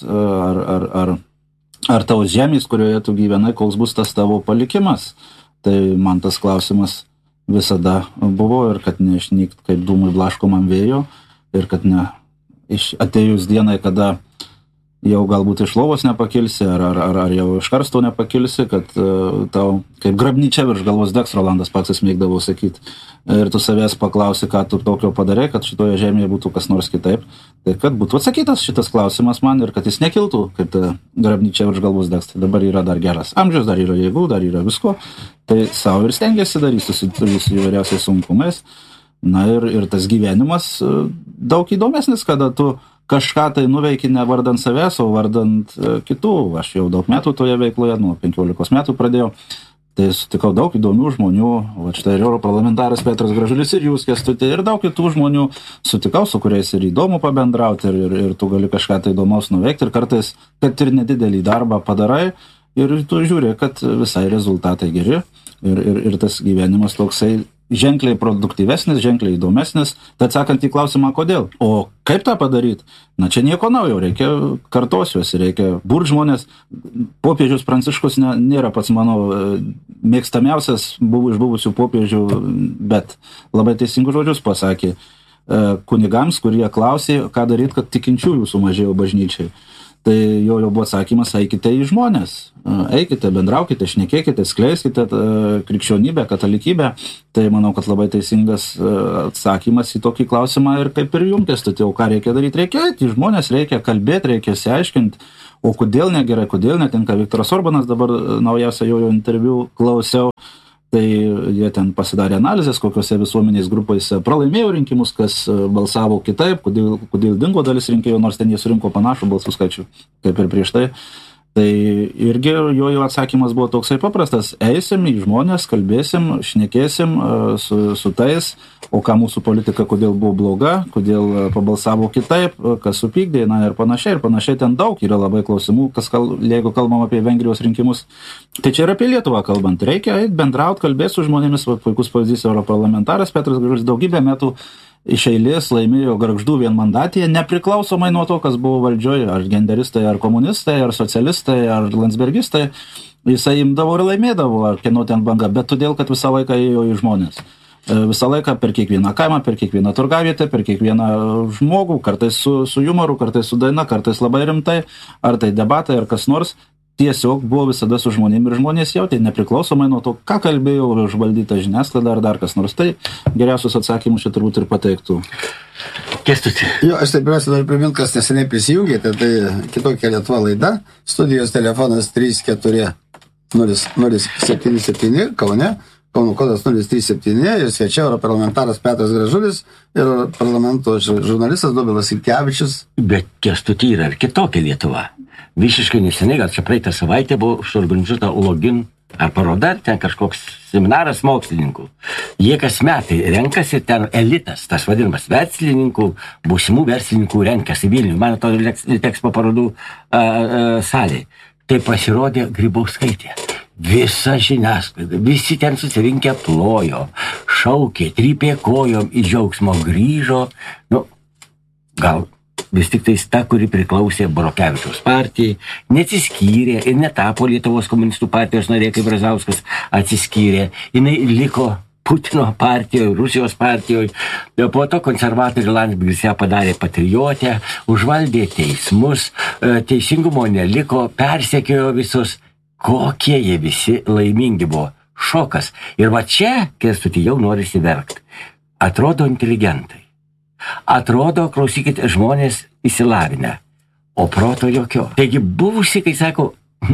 ar tavo žemės, kurioje tu gyvenai, koks bus tas tavo palikimas. Tai man tas klausimas visada buvo ir kad neišnykt kaip dūmai blaškomam vėjo ir kad atėjus dienai, kada jau galbūt iš lovos nepakilsi ar jau iš karsto nepakilsi, kad tau kaip grabnyčia virš galvos degs, Rolandas Paksas mėgdavo sakyti. Ir tu savęs paklausi, ką tu tokio padarė, kad šitoje žemėje būtų kas nors kitaip. Tai kad būtų atsakytas šitas klausimas man ir kad jis nekiltų, kaip ta grabnyčia virš galvos degs. Tai dabar yra dar geras amžius, dar yra jėgų, dar yra visko. Tai savo ir stengiasi daryti su įvairiausiais sunkumais. Na ir tas gyvenimas daug įdomesnis, kada tu kažką tai nuveiki ne vardant savęs, o vardant kitų. Aš jau daug metų toje veikloje, nuo 15 metų pradėjau. Tai sutikau daug įdomių žmonių, štai ir europarlamentaras Petras Gražulis ir jūs, Kęstuti, ir daug kitų žmonių sutikau, su kuriais ir įdomu pabendrauti, ir tu gali kažką tai įdomaus nuveikti, ir kartais, kad ir nedidelį darbą padarai, ir tu žiūri, kad visai rezultatai geri, ir tas gyvenimas toksai ženkliai produktyvesnis, ženkliai įdomesnis, tad sakant į klausimą, kodėl. O kaip tą padaryti? Na, čia nieko naujo, reikia kartosiuosi, reikia burt žmonės. Popiežius Pranciškus nėra pats mano mėgstamiausias iš buvusių popiežių, bet labai teisingus žodžius pasakė kunigams, kurie klausė, ką daryti, kad tikinčiųjų sumažėjo bažnyčiai. Tai jo buvo atsakymas, eikite į žmonės, eikite, bendraukite, šnekėkite, skleiskite krikščionybę, katalikybę. Tai manau, kad labai teisingas atsakymas į tokį klausimą ir kaip ir jums, Kęstuti, ką reikia daryti, reikia eiti į žmonės, reikia kalbėti, reikia išsiaiškinti, o kodėl negerai, kodėl netinka. Viktoras Orbanas dabar naujausią jo interviu klausiau. Tai jie ten pasidarė analizės, kokiose visuomenės grupose pralaimėjo rinkimus, kas balsavo kitaip, kodėl dingo dalis rinkėjų, nors ten jie surinko panašų balsų skaičių, kaip ir prieš tai. Tai irgi jo atsakymas buvo toksai paprastas. Eisim į žmonės, kalbėsim, šnekėsim su tais, o ką mūsų politika, kodėl buvo bloga, kodėl pabalsavo kitaip, kas supykdė, ir panašiai. Ir panašiai ten daug yra labai klausimų, jeigu kalbam apie Vengrijos rinkimus. Tai čia ir apie Lietuvą kalbant. Reikia eiti, bendrauti, kalbėti su žmonėmis. Puikus pavyzdys europarlamentaras Petras Gražulis daugybę metų iš eilės laimėjo Gargždų vienmandatėje, nepriklausomai nuo to, kas buvo valdžioje, ar genderistai, ar komunistai, ar socialistai, ar landsbergistai, jisai imdavo ir laimėdavo, ar kieno ten banga, bet todėl, kad visą laiką ėjo į žmonės. visą laiką per kiekvieną kaimą, per kiekvieną turgavietę, per kiekvieną žmogų, kartais su jumoru, kartais su daina, kartais labai rimtai, ar tai debatai, ar kas nors. Tiesiog buvo visada su žmonėm ir žmonės jautė, nepriklausomai nuo to, ką kalbėjo užvaldyta žiniasklaida ar dar kas nors. Tai geriausius atsakymus čia turbūt ir pateiktų. Kęstuti. Jo, aš taip pirmiausia noriu priminti, kas neseniai prisijungėte, tai Kitokia Lietuva laida, studijos telefonas 34077 Kaune, Kauno kodas 037 ir svečia europarlamentaras Petras Gražulis ir parlamento žurnalistas Dobilas Sinkevičius. Bet Kęstuti yra ir Kitokia Lietuva. Visiškai neseniai, gal čia praeitą savaitę buvo suorganizuota ULOGIN ar paroda, ten kažkoks seminaras mokslininkų. Jie kas metai renkasi, ten elitas, tas vadinamas verslininkų, būsimų verslininkų renkasi Vilnių. Man to teks po parodų salėje. Tai pasirodė Grybauskaitė. Visa žiniasklaida, visi ten susirinkę plojo, šaukė, trypė kojom, į džiaugsmo grįžo. Gal vis tik tais ta, kuri priklausė Borokevičiaus partijai, neatsiskyrė ir netapo Lietuvos komunistų partijos narė, kaip Brazauskas atsiskyrė. Jinai liko Putino partijoje, Rusijos partijoje. Po to konservatorių Landsbergis ją padarė patriotę, užvaldė teismus, teisingumo neliko, persekiojo visus. Kokie jie visi laimingi buvo. Šokas. Ir va čia, Kęstuti, jau norisi verkti. Atrodo inteligentai. Atrodo, klausykit, žmonės įsilavinę, o proto jokio. Taigi buvusi, kai sako,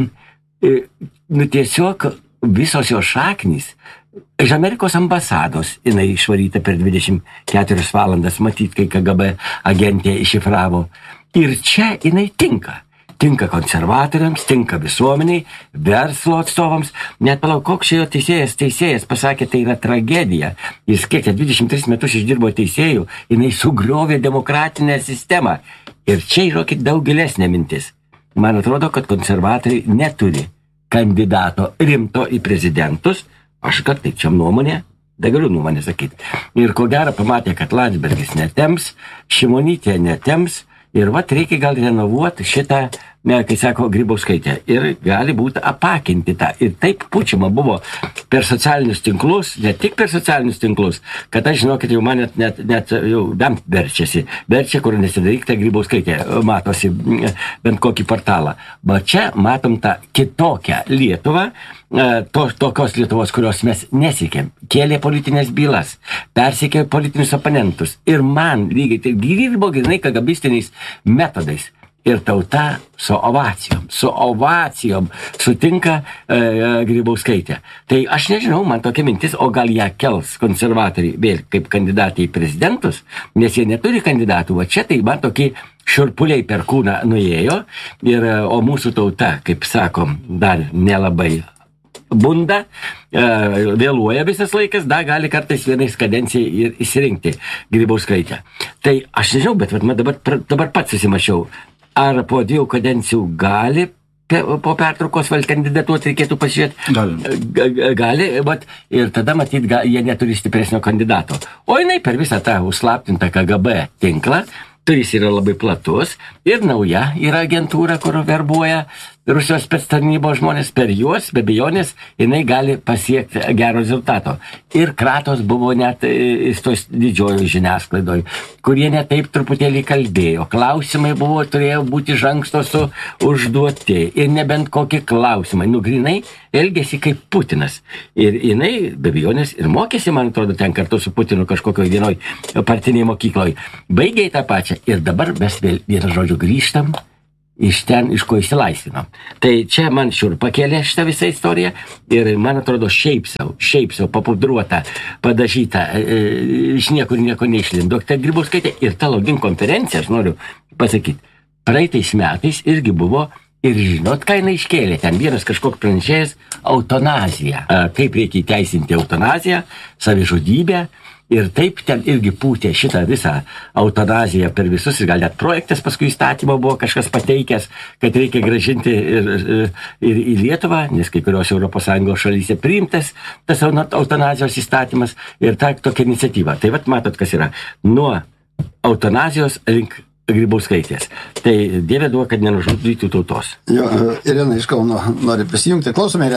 tiesiog visos jo šaknys, iš Amerikos ambasados jinai išvaryta per 24 valandas, matyt, kai KGB agentė iššifravo. Ir čia jinai tinka. Tinka konservatoriams, tinka visuomeniai, verslo atstovams. Net palauk, koks šio teisėjas pasakė, tai yra tragedija. Jis kiek 23 metus išdirbo teisėjų, jinai sugriovė demokratinę sistemą. Ir čia yra daug gilesnė mintis. Man atrodo, kad konservatoriai neturi kandidato rimto į prezidentus. Aš kad tai čia nuomonė, da galiu nuomonę sakyti. Ir ko gero pamatė, kad Landsbergis netems, Šimonytė netems. Ir vat reikia gal renovuoti šitą, kai sako, Grybauskaitę. Ir gali būti apakinti tą. Ir taip pučiama buvo per socialinius tinklus, ne tik per socialinius tinklus, kad aš žinau, kad jau man net jau bent verčiasi. Verčia, kur nesidaryk, Grybauskaitė matosi bent kokį portalą. Bet čia matom tą kitokią Lietuvą, tokios Lietuvos, kurios mes nesikėm. Kėlė politinės bylas, persikė politinius oponentus. Ir man lygiai tai dirbo grinai kagabistiniais metodais. Ir tauta su ovacijom sutinka Grybauskaitę. Tai aš nežinau, man tokia mintis, o gal ją kels konservatoriai vėl kaip kandidatai į prezidentus, nes jie neturi kandidatų. O čia tai man tokie šiurpuliai per kūną nuėjo, o mūsų tauta, kaip sakom, dar nelabai bunda, vėluoja visas laikas, da gali kartais vienais kadencijai ir įsirinkti Grybauskaitę. Tai aš nežinau, bet dabar pats susimašiau, ar po 2 kadencijų gali po pertraukos vėl kandidatuoti, reikėtų pasižiūrėti. Gali, ir tada matyt, jie neturi stipresnio kandidato. O jinai per visą tą užslaptintą KGB tinklą, kuris yra labai platus, ir nauja yra agentūra, kur verbuoja Rusijos spectarnybos žmonės, per juos, be abejonės, jinai gali pasiekti gero rezultato. Ir kratos buvo net tos didžiojo žiniasklaidoj, kurie net taip truputėlį kalbėjo. Klausimai turėjo būti iš anksto užduoti. Ir nebent kokie klausimai. Grinai elgėsi kaip Putinas. Ir jinai, be abejonės, ir mokėsi, man atrodo, ten kartu su Putinu kažkokioj vienoj partinėje mokykloje. Baigė tą pačią. Ir dabar mes vėl vieną žodžiu grįžtam iš ten, iš ko išsilaisvinom. Tai čia man šiurpą kėlė šitą visą istoriją ir man atrodo šiaip sau papudruota, padažyta, iš niekur nieko neišlindo. Ta Grybauskaitė ir ta ULOGIN konferencija, aš noriu pasakyti, praeitais metais irgi buvo ir žinot, ką jinai iškėlė. Ten vienas kažkoks pranešėjas eutanazija. Kaip reikia įteisinti eutanaziją, savižudybę. Ir taip ten irgi pūtė šitą visą eutanaziją per visus, ir gal net projektas paskui įstatymo buvo kažkas pateikęs, kad reikia grąžinti ir į Lietuvą, nes kai kurios ES šalyse priimtas tas eutanazijos įstatymas ir tokia iniciatyva. Tai vat matot, kas yra. Nuo eutanazijos link Grybauskaitės. Tai Dieve duok, kad nenužudytų tautos. Jo, Irena iš Kauno nori prisijungti. Klausome, Irena.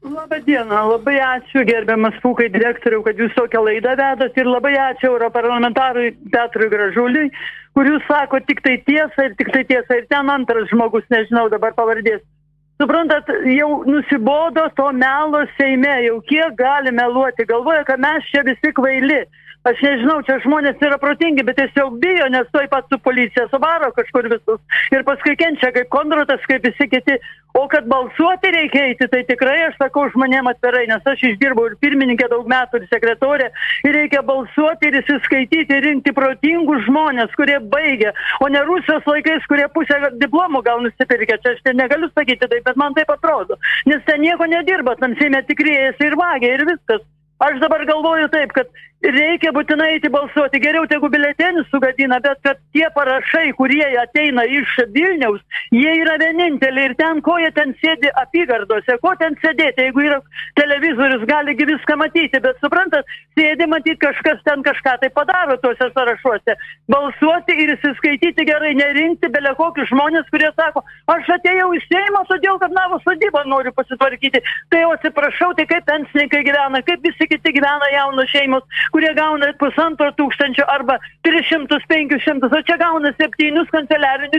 Labą dieną, labai ačiū gerbiamas Pūkai direktoriau, kad jūs tokią laidą vedat ir labai ačiū europarlamentarui Petrui Gražuliui, kur jūs sako tik tai tiesą ir ten antras žmogus, nežinau dabar pavardės. Suprantat, jau nusibodo to melo Seime, jau kiek gali meluoti, galvoja, kad mes čia visi kvaili. Aš nežinau, čia žmonės yra protingi, bet tiesiog bijo, nes toj pat su policija suvaro kažkur visus. Ir paskui kenčia kaip Kondratas, kaip visi kiti. O kad balsuoti reikia eiti, tai tikrai aš sakau žmonėm atvirai, nes aš išdirbau ir pirmininkė daug metų, ir sekretorė. Ir reikia balsuoti ir įsiskaityti, ir rinkti protingus žmonės, kurie baigia. O ne Rusijos laikais, kurie pusę diplomų gal nusipirkė. Čia aš negaliu sakyti taip, bet man taip atrodo. Nes ten nieko nedirba, tam Seime tikrėjasi ir vagia ir viskas. Aš dabar galvoju taip, kad reikia būtinai eiti balsuoti. Geriau tegu biuletenį sugadina, bet kad tie parašai, kurie ateina iš Vilniaus, jie yra vieninteliai. Ir ten, ko jie ten sėdi apygardose, ko ten sėdėti, jeigu yra televizorius, galigi viską matyti. Bet suprantat, sėdi matyti kažkas ten kažką tai padaro tuose sąrašuose. Balsuoti ir įsiskaityti gerai, nerinkti bele kokius žmonės, kurie sako, aš atėjau į Seimą, todėl kad navo sodybą noriu pasitvarkyti. Tai jau atsiprašau, tai kaip pensininkai gyvena, kaip visi kiti gyvena jaunos šeimos, kurie gauna 1,5 tūkstančio arba 300-500, o čia gauna 7 kanceliarinių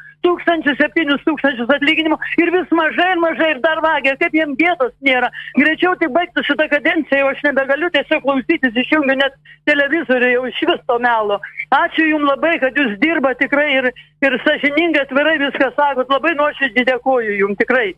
3,000-7,000 atlyginimų ir vis mažai ir dar vagia, kaip jiem vietos nėra. Greičiau tik baigtų šitą kadenciją, jau aš nebegaliu tiesiog klausytis, išjungiu net televizorių jau iš vis to melo. Ačiū jums labai, kad jūs dirba tikrai ir sąžiningai atvirai viską sakot, labai nuoširdžiai dėkoju jums tikrai.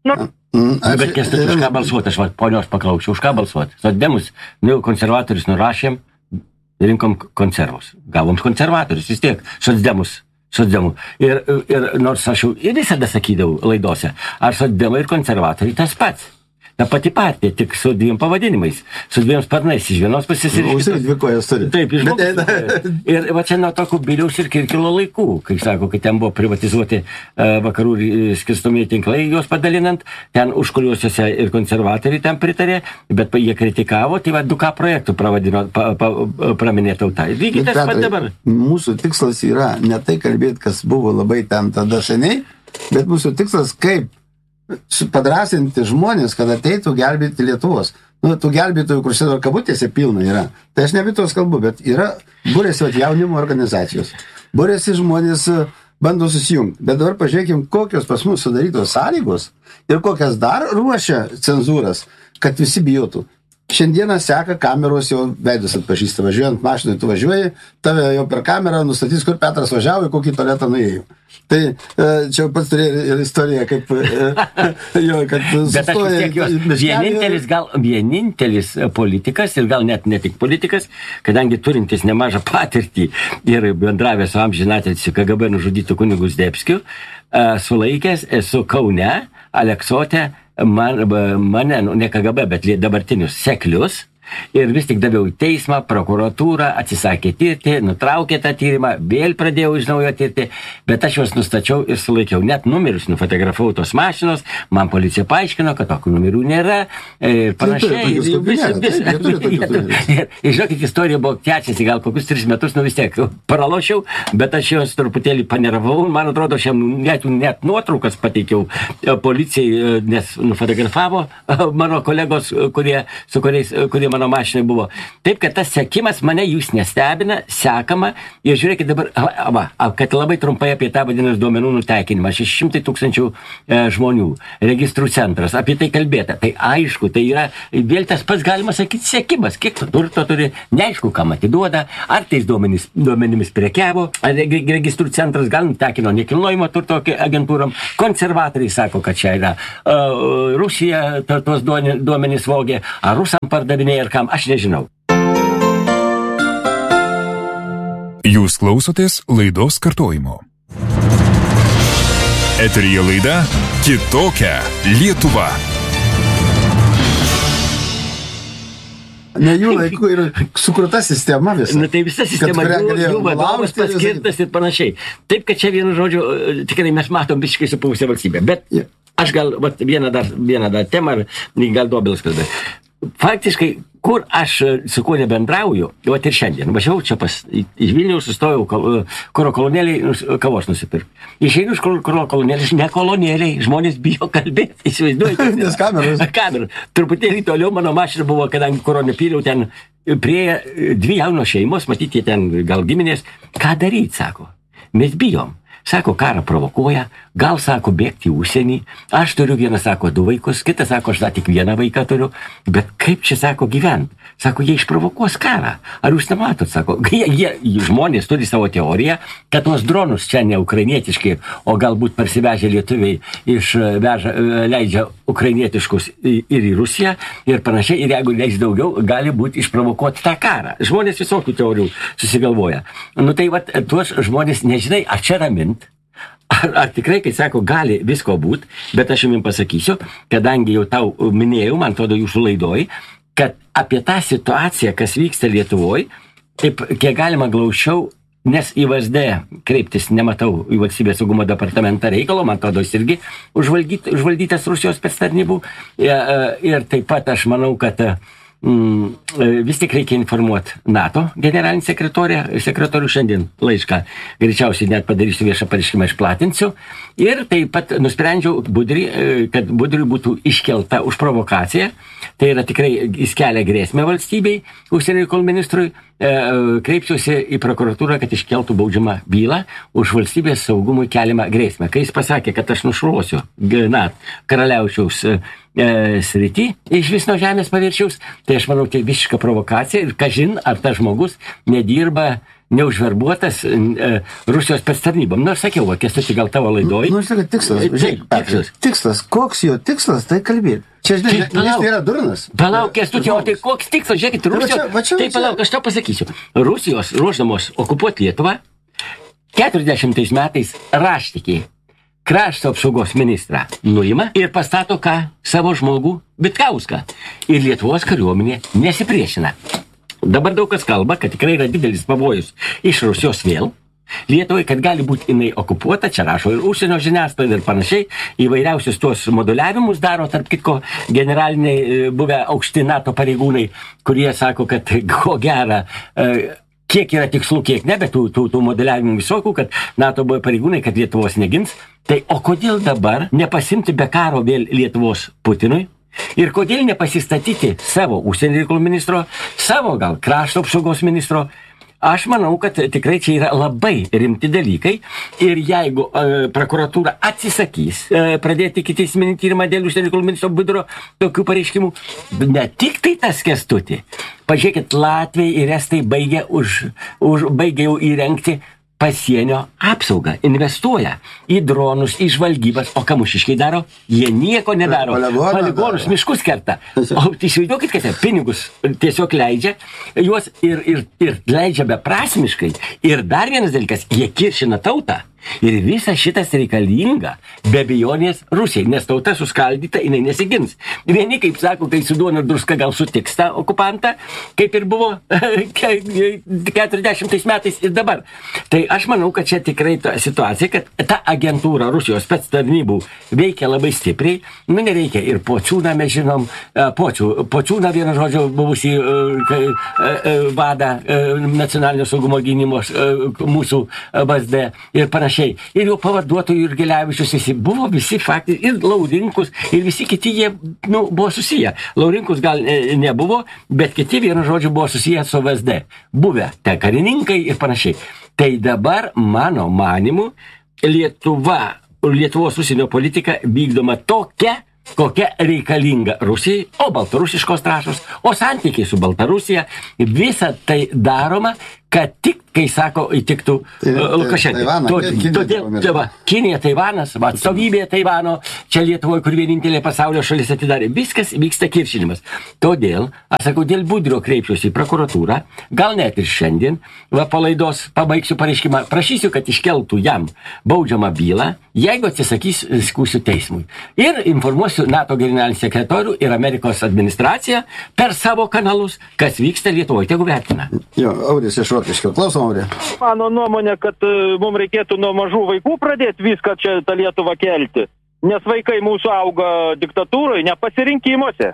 Bet Kęstuti, už ką balsuoti, aš ponios paklausiu, už ką balsuoti? Socdemus, konservatorius nurašėm, rinkom konservus. Gavom konservatorius, vis tiek, socdemų. Ir nors aš jau ir visada sakydavau laidose, ar socdemai ir konservatoriai tas pats. Ta pati partija, tik su dviem pavadinimais, su dviem sparnais, iš vienos pusės ir iš kitos. Dvi kojas turi. Taip, iš žmogus. Ir va čia nuo to Kubiliaus ir Kirkilo laikų, kai sako, kad ten buvo privatizuoti vakarų skirstomieji tinklai, juos padalinant, ten užkuliuosiuose ir konservatoriai ten pritarė, bet jie kritikavo, tai va 2K projektų praminė tauta. Lygiai tas pat dabar. Mūsų tikslas yra ne tai kalbėti, kas buvo labai ten tada seniai, bet mūsų tikslas kaip padrasinti žmonės, kad ateitų gelbėti Lietuvos. Tų gelbėtojų, kur sėdo kabutėse pilna yra. Tai aš nebitos kalbu, bet yra būrėsi jaunimo organizacijos. Būrėsi žmonės bando susijungti. Bet dabar pažiūrėkim, kokios pas mus sudarytos sąlygos ir kokias dar ruošia cenzūras, kad visi bijotų. Šiandieną seka kameros, jau veidus atpažįsta, važiuojant mašinai, tu važiuoji, tave jau per kamerą nustatys, kur Petras važiavo, į kokį tualetą nuėjo. Tai čia pats turėjo ir istoriją, kaip jo, kad sustoja. Vienintelis politikas, ir gal net ne tik politikas, kadangi turintis nemažą patirtį ir bendravęs su amžinatilsiu KGB nužudytų kunigu Zdebskiu, sulaikęs esu Kaune, Aleksote, mane, ne KGB, bet dabartinius seklius, ir vis tik daviau į teismą, prokuratūrą, atsisakė tirti, nutraukė tą tyrimą, vėl pradėjau iš naujo tirti, bet aš juos nustačiau ir sulaikiau. Net numerius nufotografavau tos mašinos, man policija paaiškino, kad tokių numerių nėra ir panašiai. Ir žinokit, istorija buvo tęsiasi gal kokius 3 metus, vis tiek pralošiau, bet aš juos truputėlį paneravau, man atrodo, aš jam net nuotraukas pateikiau policijai, nes nufotografavo mano kolegos, kurie mano mašinai buvo. Taip, kad tas sekimas mane jūs nestebina, sekama ir žiūrėkit dabar, kad labai trumpai apie tą vadinasi duomenų nutekinimą. 600 000 žmonių, registrų centras, apie tai kalbėta. Tai aišku, tai yra vėl tas pats galima sakyti sekimas. Kiek turto turi, neaišku, kam atiduoda, ar tais duomenimis prekiavo, ar registrų centras gal nutekino nekilnojimo turto agentūram. Konservatoriai sako, kad čia yra Rusija tos duomenys vogė, ar rusam pardavinėja ir kam, aš nežinau. Jūs klausotės laidos kartojimo. Eteryje laida Kitokia Lietuva. Ne jų laikų ir sukurta sistema visa. Na tai visa sistema, jų vadovas paskirtas ir panašiai. Taip, kad čia vienu žodžiu, tikrai mes matom visiškai supuvusią valstybę. Bet aš gal vieną dar temą, gal Dobilas kalbė. faktiškai, kur aš su kuo nebendrauju, o ir šiandien, važiavau čia iš Vilniaus, sustojau kuro kolonėliai kavos nusipirkti. Išeinu iš kuro kolonėliai, ne kolonėliai, žmonės bijo kalbėti, įsivaizduoju. Nes kameros. Truputėlį toliau mano mašina buvo, kadangi kuro nepyliau, ten prie 2 jaunos šeimos, matyti ten gal giminės, ką daryti, sako. Mes bijom. Sako, karą provokuoja, gal, sako, bėgti į užsienį, aš turiu vieną, sako, 2 vaikus, kitas, sako, aš tik 1 vaiką turiu, bet kaip čia, sako, gyvent? Sako, jie išprovokuos karą. Ar jūs nematot, sako, žmonės turi savo teoriją, kad tuos dronus čia ne ukrainietiški, o galbūt parsivežę lietuviai leidžia ukrainietiškus ir į Rusiją ir panašiai, ir jeigu leis daugiau, gali būti išprovokuoti tą karą. Žmonės visokių teorijų susigalvoja. Nu tai, vat, tuos žmonės nežinai, ar čia ramint, ar tikrai, kai sako, gali visko būti, bet aš jums pasakysiu, kadangi jau tau minėjau, man atrodo jūsų laidoj, kad apie tą situaciją, kas vyksta Lietuvoj, taip, kiek galima glaušiau, nes į VSD kreiptis nematau į valstybės saugumo departamentą reikalo, man atrodo, jis irgi užvaldytas Rusijos spectarnybų, ir taip pat aš manau, kad vis tik reikia informuoti NATO generalinį sekretorių šiandien laišką. Greičiausiai net padarysiu viešą pareiškimą, išplatinsiu. Ir taip pat nusprendžiau kad Budriui būtų iškelta už provokaciją. Tai yra tikrai jis kelia grėsmę valstybei, užsienio reikalų ministrui. Kreipsiuosi į prokuratūrą, kad iškeltų baudžiamą bylą už valstybės saugumui keliamą grėsmę. Kai jis pasakė, kad aš nušluosiu karaliaučiaus srity iš vis nuo žemės paviršiaus, tai aš manau, tai visiška provokacija ir kažin, ar tas žmogus nedirba neužverbuotas Rusijos spectarnybom. Nu, aš sakiau, Kęstuti, gal tavo laidoj. Nu, aš sakai, tikslas. Tikslas. Koks jo tikslas, tai kalbėti. Čia, žinai, jis yra durnas. Palauk, Kęstuti, o tai koks tikslas, žiūrėkit, Rusijos. Tai palauk, aš tau pasakysiu. Rusijos ruošdamos okupuoti Lietuvą 40 metais raštikiai krašto apsaugos ministrą nuima ir pastato savo žmogų Vitkauską. Ir Lietuvos kariuomenė nesipriešina. Dabar daug kas kalba, kad tikrai yra didelis pavojus iš Rusijos vėl. Lietuvai, kad gali būti jinai okupuota, čia rašo ir užsienio žiniasklaida ir panašiai, įvairiausius tuos moduliavimus daro, tarp kitko, generaliniai buvę aukšti NATO pareigūnai, kurie sako, kad ko gera, kiek yra tikslų, kiek ne, bet tų modeliavimų visokių, kad NATO buvo pareigūnai, kad Lietuvos negins. Tai o kodėl dabar nepasimti be karo vėl Lietuvos Putinui? Ir kodėl nepasistatyti savo užsienio reikalų ministro, savo gal krašto apsaugos ministro? Aš manau, kad tikrai čia yra labai rimti dalykai ir jeigu prokuratūra atsisakys pradėti ikiteisminį tyrimą dėl užsienio reikalų ministro Budrio tokių pareiškimų, ne tik tai tas Kęstuti. Pažiūrėkit, Latviai ir Estai baigia jau įrengti pasienio apsaugą, investuoja į dronus, į žvalgybas, o ką mūšiškiai daro? Jie nieko nedaro. Poligonus, miškus kerta. O įsivaizduokit, kad pinigus tiesiog leidžia, juos ir leidžia beprasmiškai. Ir dar vienas dalykas, jie kiršina tautą. Ir visa šitas reikalinga be abejonės Rusijai, nes tauta suskaldyta, jinai nesigins. Vieni, kaip sako, kai su duona ir druska gal sutiks tą okupantą, kaip ir buvo 40 metais ir dabar. Tai aš manau, kad čia tikrai ta situacija, kad ta agentūra Rusijos spectarnybų veikia labai stipriai. Nu, nereikia ir Pociūną mes žinom, Pociūną vieną žodžio buvusį vadą nacionalinio saugumo gynimos mūsų VSD ir panašiai. Ir jo pavaduotojų ir Gelevičius visi faktai, ir Laurinkus, ir visi kiti jie buvo susiję. Laurinkus gal nebuvo, bet kiti vienu žodžiu buvo susiję su VSD. Buvę te karininkai ir panašiai. Tai dabar, mano manimu, Lietuvos užsienio politika vykdoma tokia, kokia reikalinga Rusijai, o baltarusiškos trąšos, o santykiai su Baltarusija, visa tai daroma, kad tik, kai sako, įtiktų Lukašenkai. Todėl Kinija, Taivanas, atstovybė Taivano, čia Lietuvoje, kur vienintelė pasaulio šalis atidarė, viskas vyksta kiršinimas. Todėl, aš sakau, dėl Budrio kreipsiuosi į prokuratūrą, gal net ir šiandien, po laidos pabaigsiu pareiškimą, prašysiu, kad iškeltų jam baudžiamą bylą, jeigu atsisakys, skųsiu teismui. Ir informuosiu NATO generalinį sekretorių ir Amerikos administraciją per savo kanalus, kas vyksta Lietuvoje, tegu vertina. Jo, Audis iš Rokiškio. Klausom, Audė. Mano nuomonė, kad mums reikėtų nuo mažų vaikų pradėti viską čia tą Lietuvą kelti, nes vaikai mūsų auga diktatūroje, ne pasirinkimuose.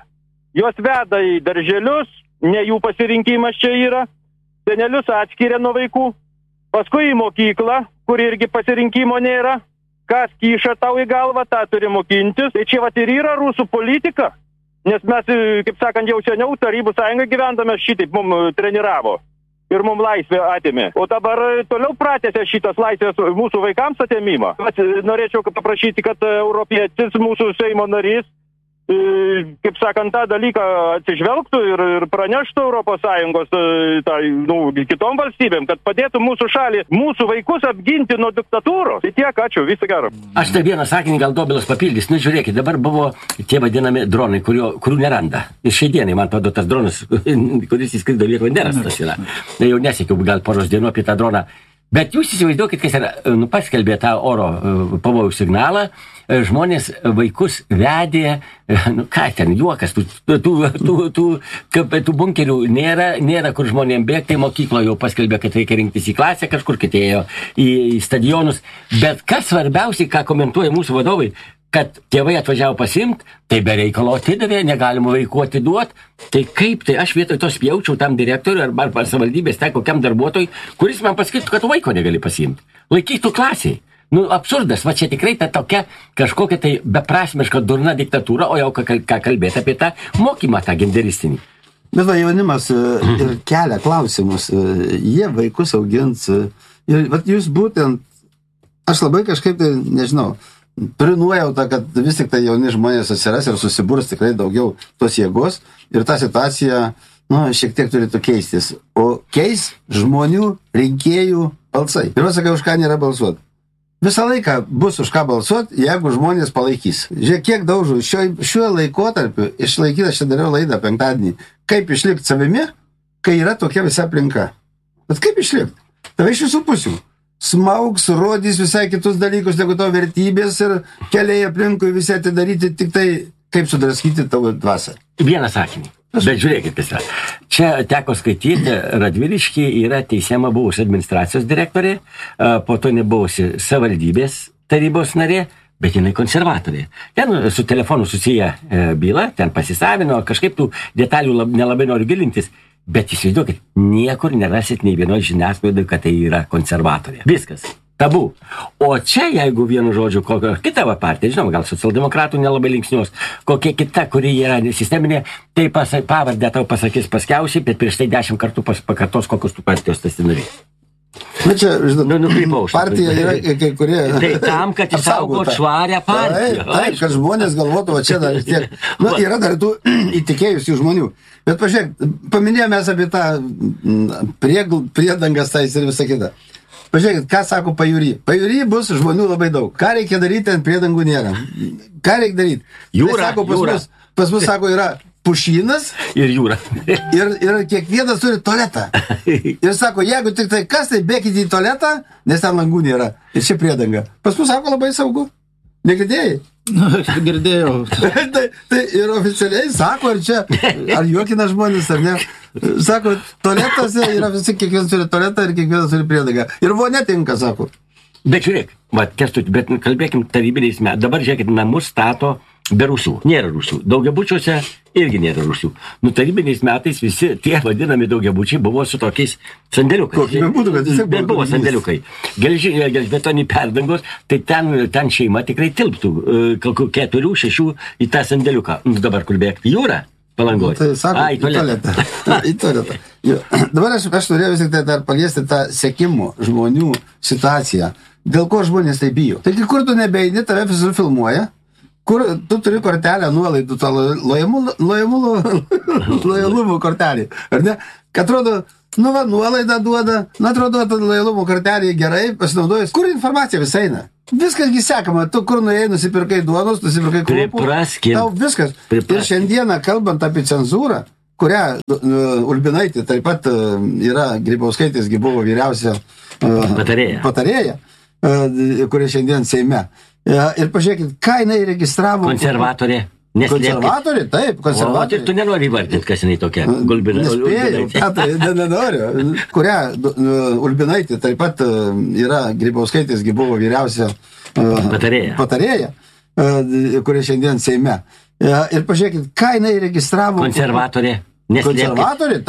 jos veda į darželius, ne jų pasirinkimas čia yra, senelius atskiria nuo vaikų, paskui į mokyklą, kur irgi pasirinkimo nėra, kas kyša tau į galvą, tą turi mokintis. Tai čia vat ir yra rusų politika, nes mes, kaip sakant, jau seniau Tarybų Sąjungą gyvendame šitaip mums treniravo ir mums laisvę atėmė. O dabar toliau pratęsia šitas laisvės mūsų vaikams atėmimą. Norėčiau paprašyti, kad europietis mūsų Seimo narys, kaip sakant, tą dalyką atsižvelgtų ir praneštų Europos Sąjungos kitom valstybėm, kad padėtų mūsų šalį, mūsų vaikus apginti nuo diktatūros. Tai tiek, ačiū, viso gero. Aš tai vieną sakinį gal Dobilas papildys. Nu, žiūrėkit, dabar buvo tie vadinami dronai, kurių neranda. Ir šiai dienai, man atrodo, tas dronas, kuris įskrido Lietuvą, nerastas yra. Jau nesiekiau gal poros dienų apie tą droną. Bet jūs įsivaizduokit, kas yra, paskelbė tą oro pavojų signalą, žmonės vaikus vedė, ką ten, juokas, tų bunkerių nėra kur žmonėm bėgti, mokyklo jau paskelbė, kad reikia rinktis į klasę, kažkur kitėjo į stadionus. Bet kas svarbiausiai, ką komentuoja mūsų vadovai, kad tėvai atvažiavo pasiimti, tai be reikalo atidavė, negalima vaikų atiduoti. Tai kaip tai aš vietoj to spjaučiau tam direktoriui arba savivaldybės kokiam darbuotojui, kuris man pasakytų, kad vaiko negali pasiimti. Laikytų klasiai. Nu, absurdas, va čia tikrai ta tokia kažkokia tai beprasmiška durna diktatūra, o jau ką kalbėti apie tą mokymą, tą genderistinį. Bet va, jaunimas ir kelia klausimus, jie vaikus augins. Ir va, jūs būtent, aš labai kažkaip tai, nežinau, turiu nuojautą, kad vis tik tai jauni žmonės atsiras ir susiburs tikrai daugiau tos jėgos ir ta situacija, šiek tiek turėtų keistis. O keis žmonių, rinkėjų balsai. Ir va, sakai, už ką nėra balsuoti. Visą laiką bus už ką balsuoti, jeigu žmonės palaikys. Žiūrėk, kiek daužų šiuo laikotarpiu išlaikyti, aš čia dariau laidą penktadienį, kaip išlikti savimi, kai yra tokia visa aplinka. Bet kaip išlikti? Tave iš visų pusių. Smaugs, rodys visai kitus dalykus, negu tavo vertybės ir keliai aplinkui visi atidaryti, tik tai kaip sudraskyti tavo dvasę. Vieną sakinį. Bet žiūrėkit, kas yra. Čia teko skaityti, Radvilišky yra teisiama buvusi administracijos direktorė, po to nebuvusi savivaldybės tarybos narė, bet jinai konservatorė. Ten su telefonu susiję byla, ten pasisavino, kažkaip tų detalių nelabai noriu gilintis, bet įsivaizduokit, niekur nerasit nei vienoj žiniasklaidai, kad tai yra konservatorė. Viskas. Tabu. O čia, jeigu vienu žodžiu, kokia kita partija, žinoma, gal socialdemokratų nelabai linksnios, kokia kita, kuri yra sisteminė, tai pavardę tau pasakys paskiausiai, bet prieš tai 10 kartų pakartos, kokios tu partijos tas norės. Na čia, žinau, partija yra kai kurie... Tai tam, kad išsaugot švarę partiją. Taip, kad žmonės galvotų, va čia dar tiek... Yra dar tų įtikėjusių žmonių. Bet pažiūrėk, paminėjome apie tą priedangas tais ir visą kitą. Pažiūrėkit, ką sako Pajūry. Pajūry bus žmonių labai daug. Ką reikia daryti, ten priedangų nėra. Ką reikia daryti? Jūra, tai sako, jūra. Pas mus, sako, yra pušynas ir jūra. ir kiekvienas turi tualetą. Ir sako, jeigu tik tai kas, tai bėkite į tualetą, nes ten langų nėra. Ir čia priedanga. Pas mus, sako, labai saugu. Negirdėjai? Girdėjau. Tai ir oficialiai sako, ar juokina žmonės, ar ne. Sako, tualetuose yra visi, kiekvienas turi tualetą ir kiekvienas turi priedangą. Ir vonia tinka, sako. Bet žiūrėk, bet kalbėkim tarybiniais metais. Dabar žiūrėkit, namus stato be rūsių. Nėra rūsių. Daugiabučiuose irgi nėra rūsių. Tarybiniais metais visi tie vadinami daugiabučiai buvo su tokiais sandėliukais. Bet buvo sandėliukai. Gelžbetoniai perdangos, tai ten šeima tikrai tilptų 4-6 į tą sandėliuką. Dabar kur bėgti? Jūra? Palangoj. Tai sako, į tualetą. Į tualetą. Dabar aš norėjau vis tik tai dar paliesti tą sekimo žmonių situaciją. Dėl ko žmonės tai bijo? Taigi, kur tu nebeini, tave visur filmuoja, kur tu turi kortelę nuolaidų, tą lojalumo kortelį. Ar ne? Kad atrodo, nuolaidą duoda, atrodo, lojalumo kortelį gerai pasinaudojus. Kur informacija visai eina? Viskasgi sekama, tu kur nuėjai, nusipirkai duonos, nusipirkai krupų. Tau viskas. Ir šiandieną, kalbant apie cenzūrą, kurią Ulbinaitė taip pat yra, Grybauskaitės buvo vyriausia patarėja, kurie šiandien Seime. Ir pažiūrėkit, ką jinai registravo. Konservatorė. Konservatorė, taip, konservatorė. O, tu nenori įvardinti, kas jinai tokia. Nespėjau, nenoriu. Kurią Ulbinaitė taip pat yra, Grybauskaitės buvo vyriausia patarėja, kurie šiandien Seime. Ir pažiūrėkit, ką jinai registravo. Konservatorė. Konservatorė,